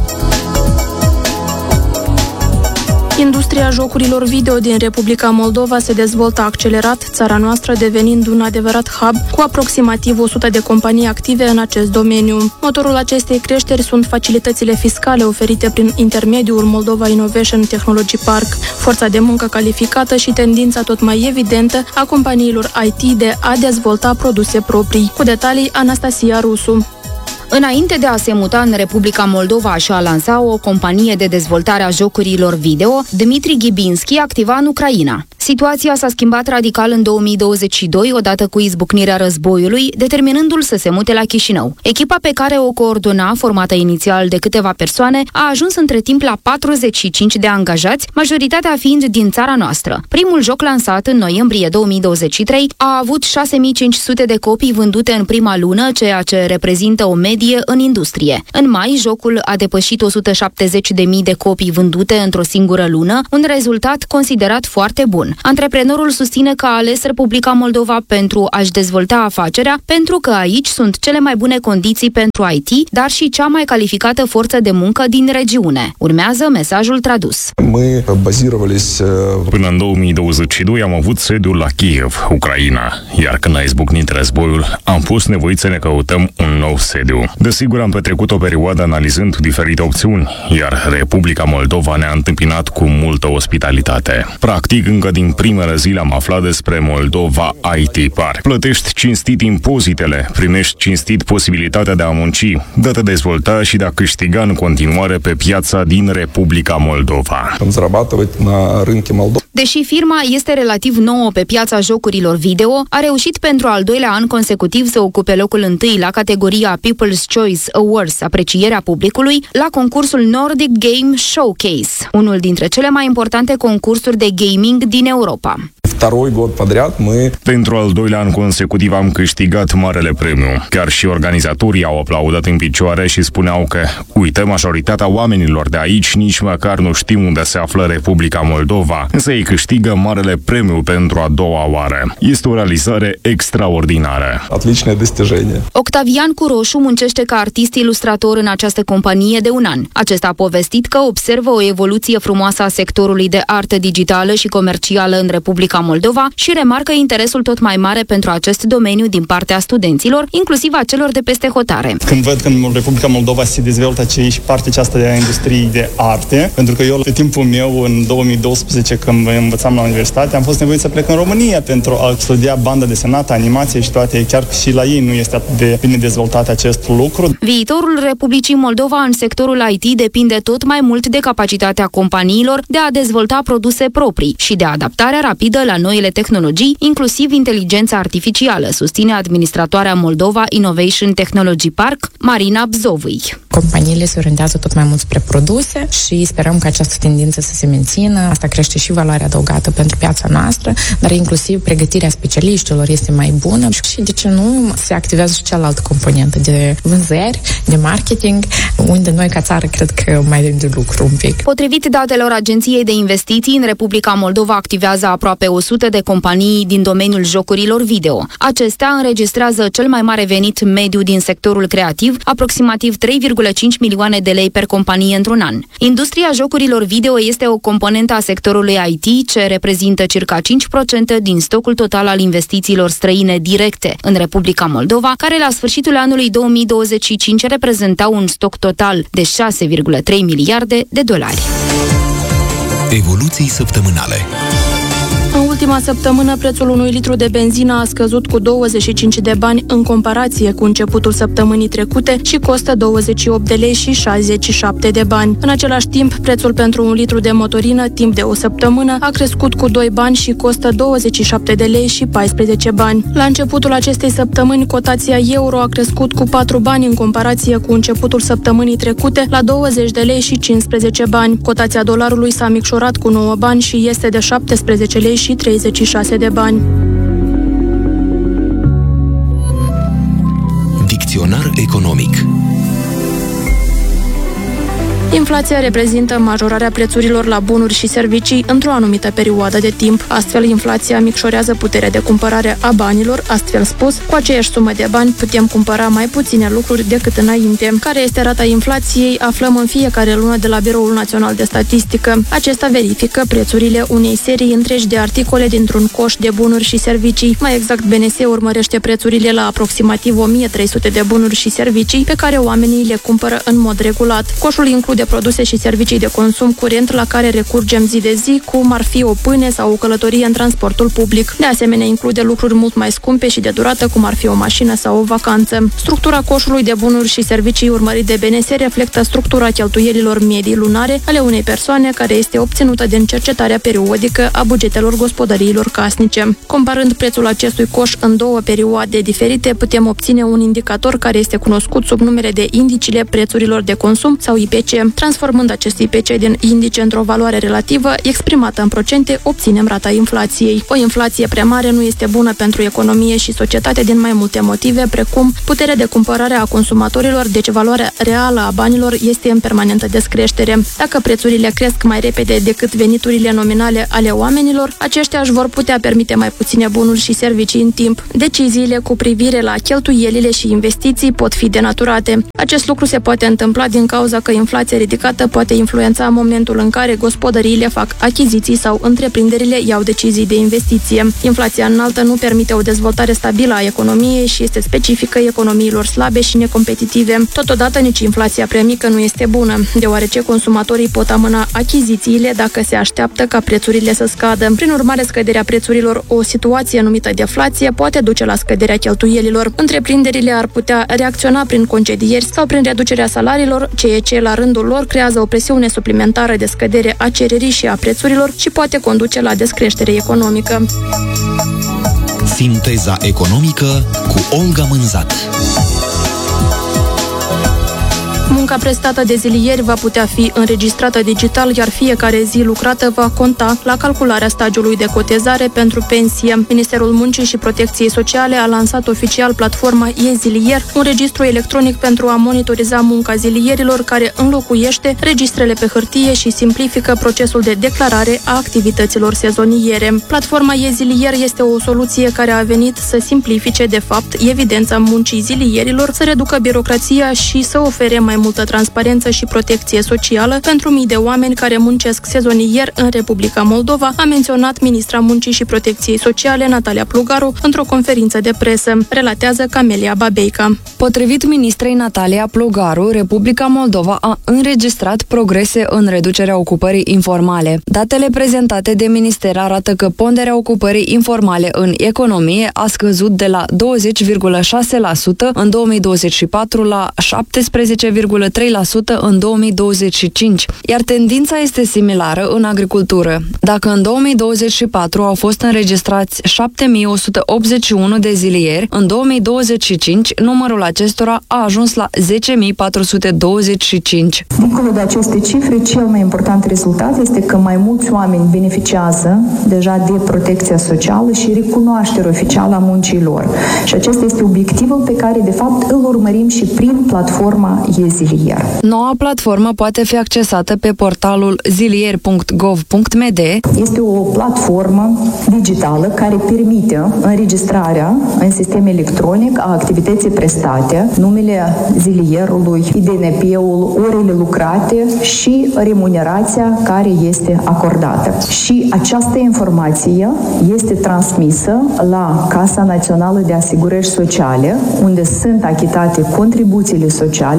Industria jocurilor video din Republica Moldova se dezvoltă accelerat, țara noastră devenind un adevărat hub cu aproximativ 100 de companii active în acest domeniu. Motorul acestei creșteri sunt facilitățile fiscale oferite prin intermediul Moldova Innovation Technology Park, forța de muncă calificată și tendința tot mai evidentă a companiilor IT de a dezvolta produse proprii. Cu detalii, Anastasia Rusu. Înainte de a se muta în Republica Moldova și a lansa o companie de dezvoltare a jocurilor video, Dmitri Ghibinski activa în Ucraina. Situația s-a schimbat radical în 2022, odată cu izbucnirea războiului, determinându-l să se mute la Chișinău. Echipa pe care o coordona, formată inițial de câteva persoane, a ajuns între timp la 45 de angajați, majoritatea fiind din țara noastră. Primul joc lansat în noiembrie 2023 a avut 6500 de copii vândute în prima lună, ceea ce reprezintă o medie în industrie. În mai, jocul a depășit 170.000 de copii vândute într-o singură lună, un rezultat considerat foarte bun. Antreprenorul susține că a ales Republica Moldova pentru a-și dezvolta afacerea, pentru că aici sunt cele mai bune condiții pentru IT, dar și cea mai calificată forță de muncă din regiune. Urmează mesajul tradus. Până în 2022 am avut sediul la Kiev, Ucraina, iar când a izbucnit războiul, am fost nevoiți să ne căutăm un nou sediu. Desigur, am petrecut o perioadă analizând diferite opțiuni, iar Republica Moldova ne-a întâmpinat cu multă ospitalitate. Practic, încă din primele zile am aflat despre Moldova IT Park. Plătești cinstit impozitele, primești cinstit posibilitatea de a munci, de a te dezvolta și de a câștiga în continuare pe piața din Republica Moldova. Deși firma este relativ nouă pe piața jocurilor video, a reușit pentru al doilea an consecutiv să ocupe locul întâi la categoria People's Choice Awards, aprecierea publicului, la concursul Nordic Game Showcase, unul dintre cele mai importante concursuri de gaming din Europa. Pentru al doilea an consecutiv am câștigat marele premiu. Chiar și organizatorii au aplaudat în picioare și spuneau că, uite, majoritatea oamenilor de aici nici măcar nu știu unde se află Republica Moldova, însă ei câștigă marele premiu pentru a doua oară. Este o realizare extraordinară. Octavian Curoșu muncește ca artist-ilustrator în această companie de un an. Acesta a povestit că observă o evoluție frumoasă a sectorului de artă digitală și comercială în Republica Moldova și remarcă interesul tot mai mare pentru acest domeniu din partea studenților, inclusiv a celor de peste hotare. Când văd că în Republica Moldova se dezvoltă și partea aceasta de industriei de arte, pentru că eu, pe timpul meu, în 2012, când învățam la universitate, am fost nevoit să plec în România pentru a studia bandă desenată, animație și toate, chiar și la ei nu este atât de bine dezvoltat acest lucru. Viitorul Republicii Moldova în sectorul IT depinde tot mai mult de capacitatea companiilor de a dezvolta produse proprii și de adaptarea rapidă la noile tehnologii, inclusiv inteligența artificială, susține administratoarea Moldova Innovation Technology Park, Marina Bzovui. Companiile se orientează tot mai mult spre produse și sperăm că această tendință să se mențină. Asta crește și valoarea adăugată pentru piața noastră, dar inclusiv pregătirea specialiștilor este mai bună și, de ce nu, se activează și cealaltă componentă de vânzări, de marketing, unde noi ca țară cred că mai avem de lucru un pic. Potrivit datelor Agenției de Investiții, în Republica Moldova activează aproape 100 de companii din domeniul jocurilor video. Acestea înregistrează cel mai mare venit mediu din sectorul creativ, aproximativ 3,5 milioane de lei per companie într-un an. Industria jocurilor video este o componentă a sectorului IT, ce reprezintă circa 5% din stocul total al investițiilor străine directe în Republica Moldova, care la sfârșitul anului 2025 reprezenta un stoc total de 6,3 miliarde de dolari. Evoluții săptămânale. În ultima săptămână, prețul unui litru de benzină a scăzut cu 25 de bani în comparație cu începutul săptămânii trecute și costă 28 de lei și 67 de bani. În același timp, prețul pentru un litru de motorină timp de o săptămână a crescut cu 2 bani și costă 27 de lei și 14 bani. La începutul acestei săptămâni, cotația euro a crescut cu 4 bani în comparație cu începutul săptămânii trecute la 20 de lei și 15 bani. Cotația dolarului s-a micșorat cu 9 bani și este de 17 lei și 36 de bani. Dicționar economic. Inflația reprezintă majorarea prețurilor la bunuri și servicii într-o anumită perioadă de timp. Astfel, inflația micșorează puterea de cumpărare a banilor, astfel spus, cu aceeași sumă de bani putem cumpăra mai puține lucruri decât înainte. Care este rata inflației, aflăm în fiecare lună de la Biroul Național de Statistică. Acesta verifică prețurile unei serii întregi de articole dintr-un coș de bunuri și servicii. Mai exact, BNS urmărește prețurile la aproximativ 1300 de bunuri și servicii pe care oamenii le cumpără în mod regulat. Coșul include produse și servicii de consum curent la care recurgem zi de zi, cum ar fi o pâine sau o călătorie în transportul public. De asemenea, include lucruri mult mai scumpe și de durată, cum ar fi o mașină sau o vacanță. Structura coșului de bunuri și servicii urmărit de BNS reflectă structura cheltuielilor medii lunare ale unei persoane, care este obținută din cercetarea periodică a bugetelor gospodăriilor casnice. Comparând prețul acestui coș în două perioade diferite, putem obține un indicator care este cunoscut sub numele de indicile prețurilor de consum sau IPC. Transformând acest IPC din indice într-o valoare relativă, exprimată în procente, obținem rata inflației. O inflație prea mare nu este bună pentru economie și societate din mai multe motive, precum puterea de cumpărare a consumatorilor, deci valoarea reală a banilor este în permanentă descreștere. Dacă prețurile cresc mai repede decât veniturile nominale ale oamenilor, aceștia își vor putea permite mai puține bunuri și servicii în timp. Deciziile cu privire la cheltuielile și investiții pot fi denaturate. Acest lucru se poate întâmpla din cauza că inflația ridicată poate influența momentul în care gospodăriile fac achiziții sau întreprinderile iau decizii de investiție. Inflația înaltă nu permite o dezvoltare stabilă a economiei și este specifică economiilor slabe și necompetitive. Totodată, nici inflația prea mică nu este bună, deoarece consumatorii pot amâna achizițiile dacă se așteaptă ca prețurile să scadă. Prin urmare, scăderea prețurilor, o situație numită deflație, poate duce la scăderea cheltuielilor. Întreprinderile ar putea reacționa prin concedieri sau prin reducerea salariilor, ceea ce la rândul lor creează o presiune suplimentară de scădere a cererii și a prețurilor și poate conduce la descreștere economică. Sinteza economică cu Olga Mânzat. Munca prestată de zilieri va putea fi înregistrată digital, iar fiecare zi lucrată va conta la calcularea stagiului de cotizare pentru pensie. Ministerul Muncii și Protecției Sociale a lansat oficial platforma e-Zilier, un registru electronic pentru a monitoriza munca zilierilor, care înlocuiește registrele pe hârtie și simplifică procesul de declarare a activităților sezoniere. Platforma e-Zilier este o soluție care a venit să simplifice, de fapt, evidența muncii zilierilor, să reducă birocrația și să ofere mai multă transparență și protecție socială pentru mii de oameni care muncesc sezonier în Republica Moldova, a menționat ministra Muncii și Protecției Sociale, Natalia Plugaru, într-o conferință de presă, relatează Camelia Babeica. Potrivit ministrei Natalia Plugaru, Republica Moldova a înregistrat progrese în reducerea ocupării informale. Datele prezentate de minister arată că ponderea ocupării informale în economie a scăzut de la 20,6% în 2024 la 17,3% în 2025, iar tendința este similară în agricultură. Dacă în 2024 au fost înregistrați 7.181 de zilieri, în 2025 numărul acestora a ajuns la 10.425. Dincolo de aceste cifre, cel mai important rezultat este că mai mulți oameni beneficiază deja de protecția socială și recunoaștere oficială a muncii lor. Și acesta este obiectivul pe care, de fapt, îl urmărim și prin platforma e-Zilier. Noua platformă poate fi accesată pe portalul zilier.gov.md. Este o platformă digitală care permite înregistrarea în sistem electronic a activității prestate, numele zilierului, IDNP-ul, orele lucrate și remunerația care este acordată. Și această informație este transmisă la Casa Națională de Asigurări Sociale, unde sunt achitate contribuțiile sociale și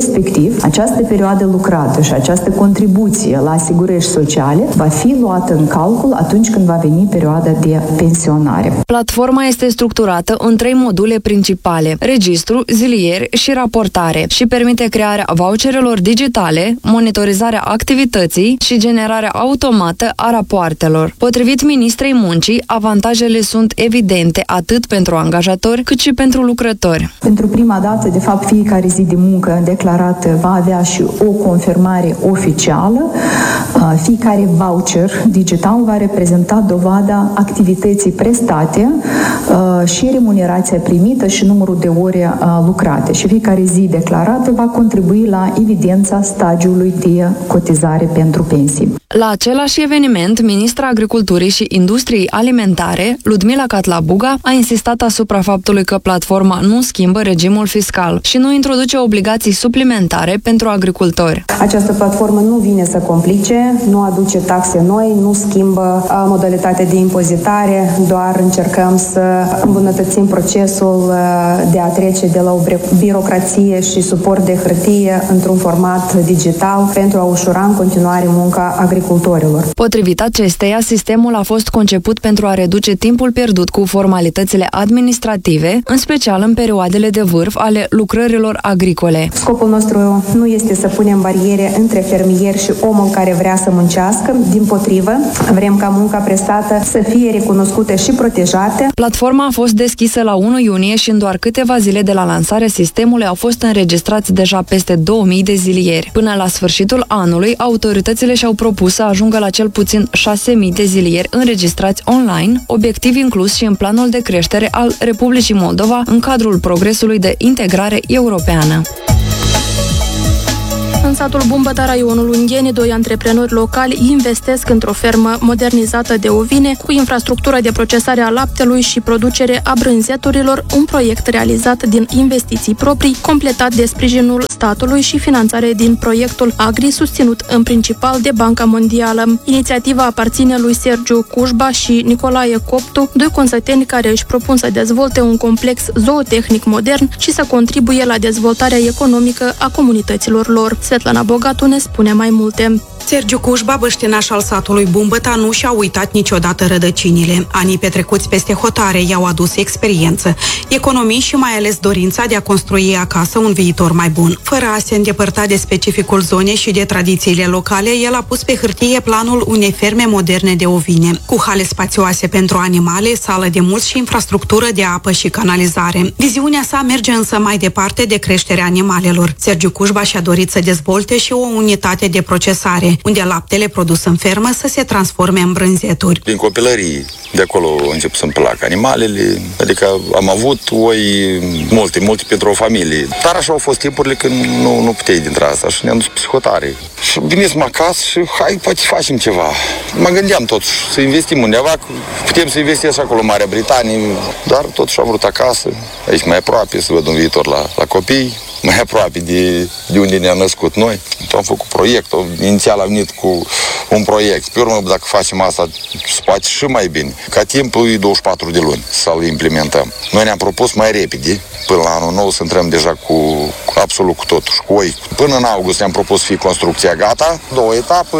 respectiv, această perioadă lucrată și această contribuție la asigurări sociale va fi luată în calcul atunci când va veni perioada de pensionare. Platforma este structurată în 3 module principale: registru, zilier și raportare, și permite crearea voucherelor digitale, monitorizarea activității și generarea automată a rapoartelor. Potrivit Ministrei Muncii, avantajele sunt evidente atât pentru angajatori cât și pentru lucrători. Pentru prima dată, de fapt, fiecare zi de muncă declarată va avea și o confirmare oficială. Fiecare voucher digital va reprezenta dovada activității prestate și remunerația primită și numărul de ore lucrate. Și fiecare zi declarată va contribui la evidența stagiului de cotizare pentru pensii. La același eveniment, ministra Agriculturii și Industriei Alimentare, Ludmila Catlabuga, a insistat asupra faptului că platforma nu schimbă regimul fiscal și nu introduce obligații suplimentare pentru agricultori. Această platformă nu vine să complice, nu aduce taxe noi, nu schimbă modalitatea de impozitare, doar încercăm să îmbunătățim procesul de a trece de la o birocrație și suport de hârtie într-un format digital pentru a ușura în continuare munca agricultorilor. Potrivit acesteia, sistemul a fost conceput pentru a reduce timpul pierdut cu formalitățile administrative, în special în perioadele de vârf ale lucrărilor agricole. Scopul nostru nu este să punem bariere între fermier și omul care vrea să muncească, dimpotrivă, vrem ca munca prestată să fie recunoscută și protejată. Platforma a fost deschisă la 1 iunie și în doar câteva zile de la lansarea sistemului au fost înregistrați deja peste 2000 de zilieri. Până la sfârșitul anului, autoritățile și-au propus să ajungă la cel puțin 6000 de zilieri înregistrați online, obiectiv inclus și în planul de creștere al Republicii Moldova în cadrul progresului de integrare europeană. În satul Bumbăta, raionul Ungheni, 2 antreprenori locali investesc într-o fermă modernizată de ovine cu infrastructură de procesare a laptelui și producere a brânzeturilor, un proiect realizat din investiții proprii, completat de sprijinul statului și finanțare din proiectul Agri, susținut în principal de Banca Mondială. Inițiativa aparține lui Sergiu Cușba și Nicolae Coptu, 2 consăteni care își propun să dezvolte un complex zootehnic modern și să contribuie la dezvoltarea economică a comunităților lor. Svetlana Bogatu ne spune mai multe. Sergiu Cușba, băștinaș al satului Bumbăta, nu și-a uitat niciodată rădăcinile. Anii petrecuți peste hotare i-au adus experiență, economii și mai ales dorința de a construi acasă un viitor mai bun. Fără a se îndepărta de specificul zonei și de tradițiile locale, el a pus pe hârtie planul unei ferme moderne de ovine, cu hale spațioase pentru animale, sală de mulți și infrastructură de apă și canalizare. Viziunea sa merge însă mai departe de creșterea animalelor. Sergiu Cușba și-a dorit să dezvolte și o unitate de procesare, unde laptele produs în fermă să se transforme în brânzeturi. Din copilărie, de acolo încep să-mi plac animalele, adică am avut oi multe pentru o familie. Dar așa au fost timpurile când nu puteai dintre asta și ne-am dus psihotare. Și venisem acasă și hai, poate facem ceva. Mă gândeam totuși să investim undeva, putem să investesc acolo în Marea Britanie, dar totuși am vrut acasă, aici mai aproape, să văd un viitor la copii, mai aproape de unde ne-am născut noi. Am făcut proiectul, inițial am venit cu un proiect. Pe urmă, dacă facem asta, se poate și mai bine. Ca timpul e 24 de luni să-l implementăm. Noi ne-am propus mai repede, până la anul nou, să intrăm deja cu absolut cu totul, cu oi. Până în august ne-am propus să fie construcția gata, 2 etape,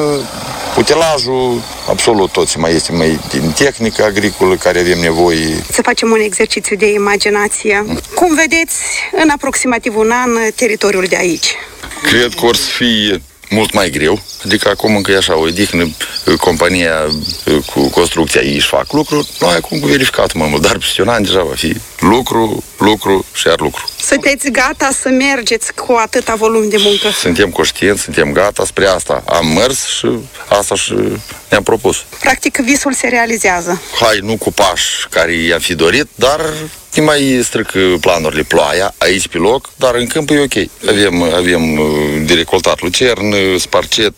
utilajul, absolut toți mai este mai din tehnică agricolă care avem nevoie. Să facem un exercițiu de imaginație. Cum vedeți, în aproximativ un an, teritoriul de aici? Cred că or să fie mult mai greu, adică acum încă e așa o odihnă, compania cu construcția ei își fac lucruri, noi acum cu verificat mai mult, dar peste un an deja va fi lucru și iar lucru. Sunteți gata să mergeți cu atâta volum de muncă? Suntem conștienți, suntem gata, spre asta am mers și asta și ne-am propus. Practic visul se realizează. Hai, nu cu pași care i-am fi dorit, dar ne mai stric planurile ploaia aici pe loc, dar în câmp e ok. Avem de recoltat lucern, sparcet,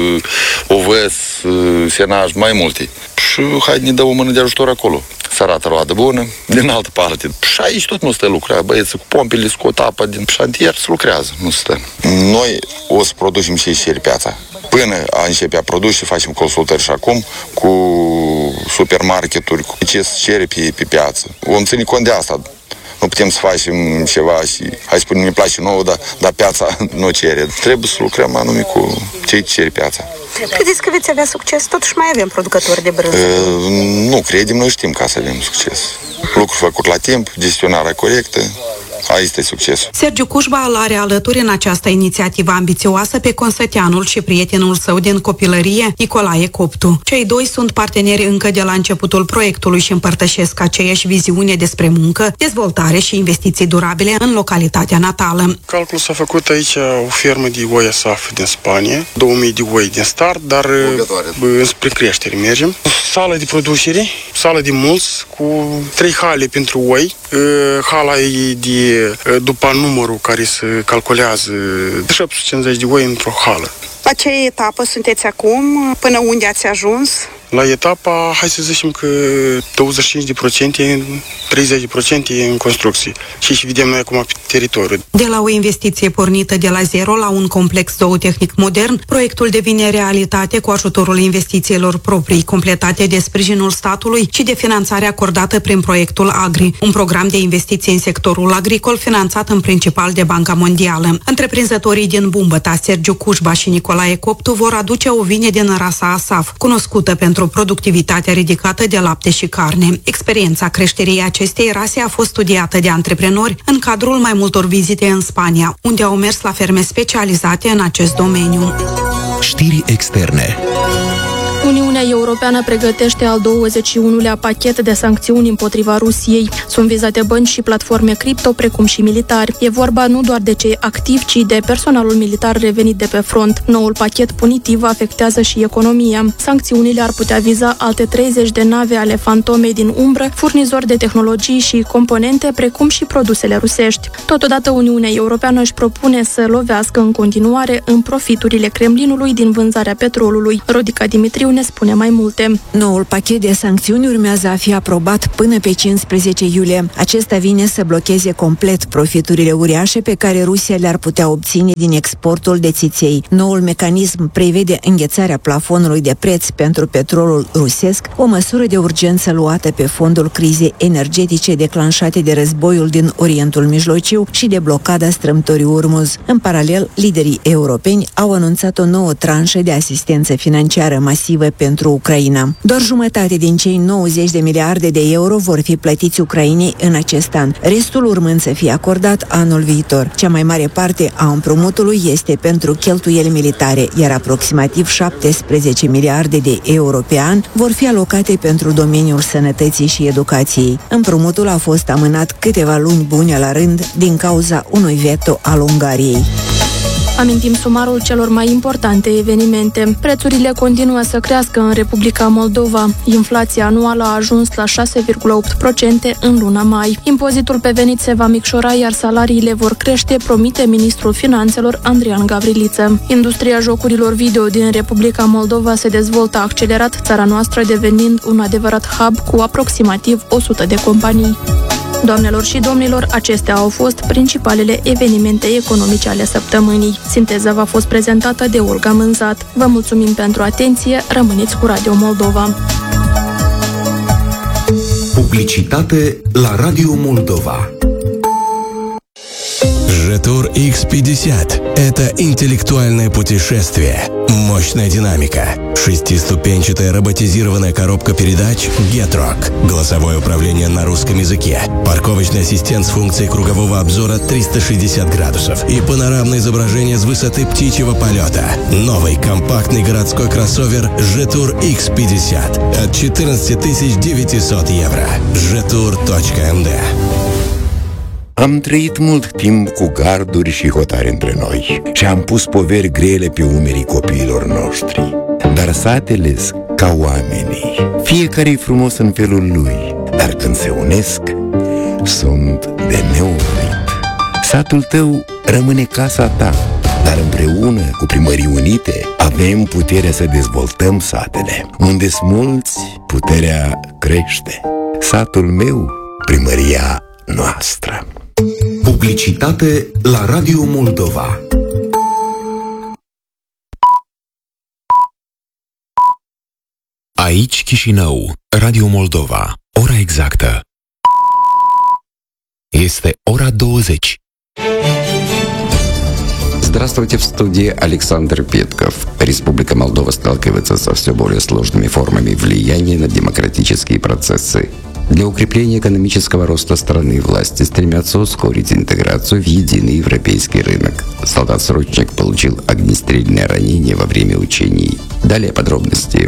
oves, senaj, mai multe. Și hai, ne dă o mână de ajutor acolo. Să arată roadă bună, din altă parte. Și aici tot nu stă lucra. Băieții cu pompele scot apă din șantier, se lucrează, nu stă. Noi o să producem și piața. Până a începe a produce și facem consultări și acum cu supermarketuri, cu ce se cere pe piață. Vom ține cont de asta. nu putem să facem ceva și, hai să spunem, ne place nouă, dar piața nu cere. Trebuie să lucrăm anume cu ce cere piața. Credeți că veți avea succes? Totuși mai avem producători de brânză. Nu credem, noi știm ca să avem succes. Lucruri făcut la timp, gestionarea corectă. Aici este succesul. Sergiu Cușba îl are alături în această inițiativă ambițioasă pe consăteanul și prietenul său din copilărie, Nicolae Coptu. Cei doi sunt parteneri încă de la începutul proiectului și împărtășesc aceeași viziune despre muncă, dezvoltare și investiții durabile în localitatea natală. Calculul s-a făcut aici o fermă de oi Asaf din Spania, 2000 de oi din start, dar înspre creștere mergem. Sală de producere, sală de mulți, cu 3 hale pentru oi. Hala e de după numărul care se calculează 750 de oi într-o hală. La ce etapă sunteți acum? Până unde ați ajuns? La etapa, hai să zicem că 25%, 30% în construcție. Și vedem noi acum pe teritoriu. De la o investiție pornită de la zero la un complex zootehnic modern, proiectul devine realitate cu ajutorul investițiilor proprii, completate de sprijinul statului și de finanțare acordată prin proiectul Agri, un program de investiții în sectorul agricol finanțat în principal de Banca Mondială. Întreprinzătorii din Bumbăta, Sergiu Cușba și Nicolae Coptu, vor aduce o vine din rasa Asaf, cunoscută pentru productivitatea ridicată de lapte și carne. Experiența creșterii acestei rase a fost studiată de antreprenori în cadrul mai multor vizite în Spania, unde au mers la ferme specializate în acest domeniu. Știri externe. Uniunea Europeană pregătește al 21-lea pachet de sancțiuni împotriva Rusiei. Sunt vizate bănci și platforme cripto, precum și militari. E vorba nu doar de cei activi, ci de personalul militar revenit de pe front. Noul pachet punitiv afectează și economia. Sancțiunile ar putea viza alte 30 de nave ale fantomei din umbră, furnizori de tehnologii și componente, precum și produsele rusești. Totodată, Uniunea Europeană își propune să lovească în continuare în profiturile Kremlinului din vânzarea petrolului. Rodica Dimitriu ne spune mai multe. Noul pachet de sancțiuni urmează a fi aprobat până pe 15 iulie. Acesta vine să blocheze complet profiturile uriașe pe care Rusia le-ar putea obține din exportul de țiței. Noul mecanism prevede înghețarea plafonului de preț pentru petrolul rusesc, o măsură de urgență luată pe fondul crizei energetice declanșate de războiul din Orientul Mijlociu și de blocada strâmtorii Urmuz. În paralel, liderii europeni au anunțat o nouă tranșă de asistență financiară masivă pentru Ucraina. Doar jumătate din cei 90 de miliarde de euro vor fi plătiți Ucrainei în acest an, restul urmând să fie acordat anul viitor. Cea mai mare parte a împrumutului este pentru cheltuieli militare, iar aproximativ 17 miliarde de euro pe an vor fi alocate pentru domeniul sănătății și educației. Împrumutul a fost amânat câteva luni bune la rând din cauza unui veto al Ungariei. Amintim sumarul celor mai importante evenimente. Prețurile continuă să crească în Republica Moldova. Inflația anuală a ajuns la 6,8% în luna mai. Impozitul pe venit se va micșora, iar salariile vor crește, promite ministrul finanțelor Andrian Gavriliță. Industria jocurilor video din Republica Moldova se dezvoltă accelerat, țara noastră devenind un adevărat hub cu aproximativ 100 de companii. Doamnelor și domnilor, acestea au fost principalele evenimente economice ale săptămânii. Sinteza v-a fost prezentată de Olga Mânzat. Vă mulțumim pentru atenție, rămâneți cu Radio Moldova. Publicitate la Radio Moldova. Жетур X50 – это интеллектуальное путешествие, мощная динамика, шестиступенчатая роботизированная коробка передач Getrock, голосовое управление на русском языке, парковочный ассистент с функцией кругового обзора 360 градусов и панорамное изображение с высоты птичьего полета. Новый компактный городской кроссовер Жетур X50 от 14 900 евро. Jetour.md. Am trăit mult timp cu garduri și hotare între noi și am pus poveri grele pe umerii copiilor noștri. Dar satele ca oamenii, fiecare-i frumos în felul lui, dar când se unesc, sunt de neoprit. Satul tău rămâne casa ta, dar împreună cu Primării Unite avem puterea să dezvoltăm satele. Unde-s mulți, puterea crește. Satul meu, primăria noastră. Publicitate la Radio Moldova. Aici Chișinău, Radio Moldova, ora exactă Este ora 20. Здравствуйте, в студии Александр Петков. Республика Молдова сталкивается со все более сложными формами влияния на демократические процессы. Для укрепления экономического роста страны власти стремятся ускорить интеграцию в единый европейский рынок. Солдат-срочник получил огнестрельное ранение во время учений. Далее подробности.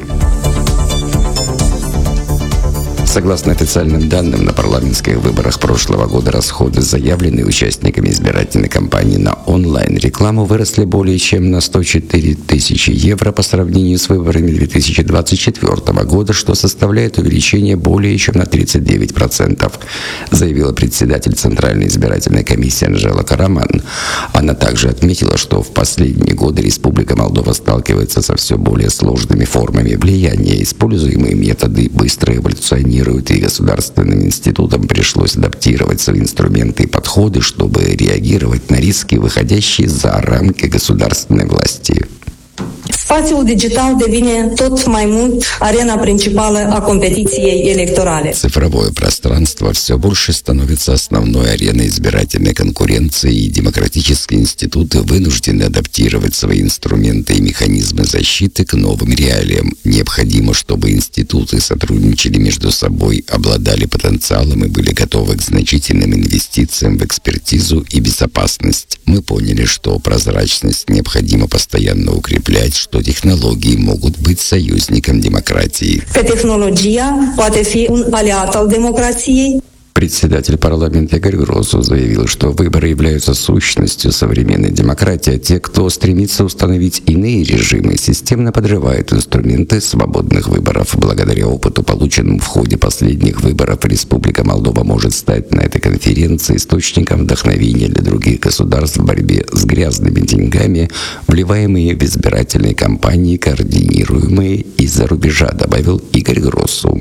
Согласно официальным данным, на парламентских выборах прошлого года расходы, заявленные участниками избирательной кампании на онлайн-рекламу, выросли более чем на 104 тысячи евро по сравнению с выборами 2024 года, что составляет увеличение более чем на 39%, заявила председатель Центральной избирательной комиссии Анжела Караман. Она также отметила, что в последние годы Республика Молдова сталкивается со все более сложными формами влияния. Используемые методы быстро эволюционируют, и государственным институтам пришлось адаптировать свои инструменты и подходы, чтобы реагировать на риски, выходящие за рамки государственной власти. Spațiul digital devine tot mai mult arena principală a competiției electorale. Цифровое пространство все больше становится основной ареной избирательной конкуренции, и демократические институты вынуждены адаптировать свои инструменты и механизмы защиты к новым реалиям. Необходимо, чтобы институты сотрудничали между собой, обладали потенциалом и были готовы к значительным инвестициям в экспертизу и безопасность. Мы поняли, что прозрачность необходимо постоянно укреплять, что технологии могут быть союзником демократии. Технология может быть un aliat al democrației. Председатель парламента Игорь Гросу заявил, что выборы являются сущностью современной демократии, а те, кто стремится установить иные режимы, системно подрывают инструменты свободных выборов. Благодаря опыту, полученному в ходе последних выборов, Республика Молдова может стать на этой конференции источником вдохновения для других государств в борьбе с грязными деньгами, вливаемые в избирательные кампании, координируемые из-за рубежа, добавил Игорь Гросу.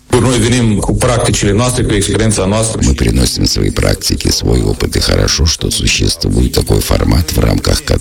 Мы приносим свои практики, свой опыт, и хорошо, что существует такой формат, в рамках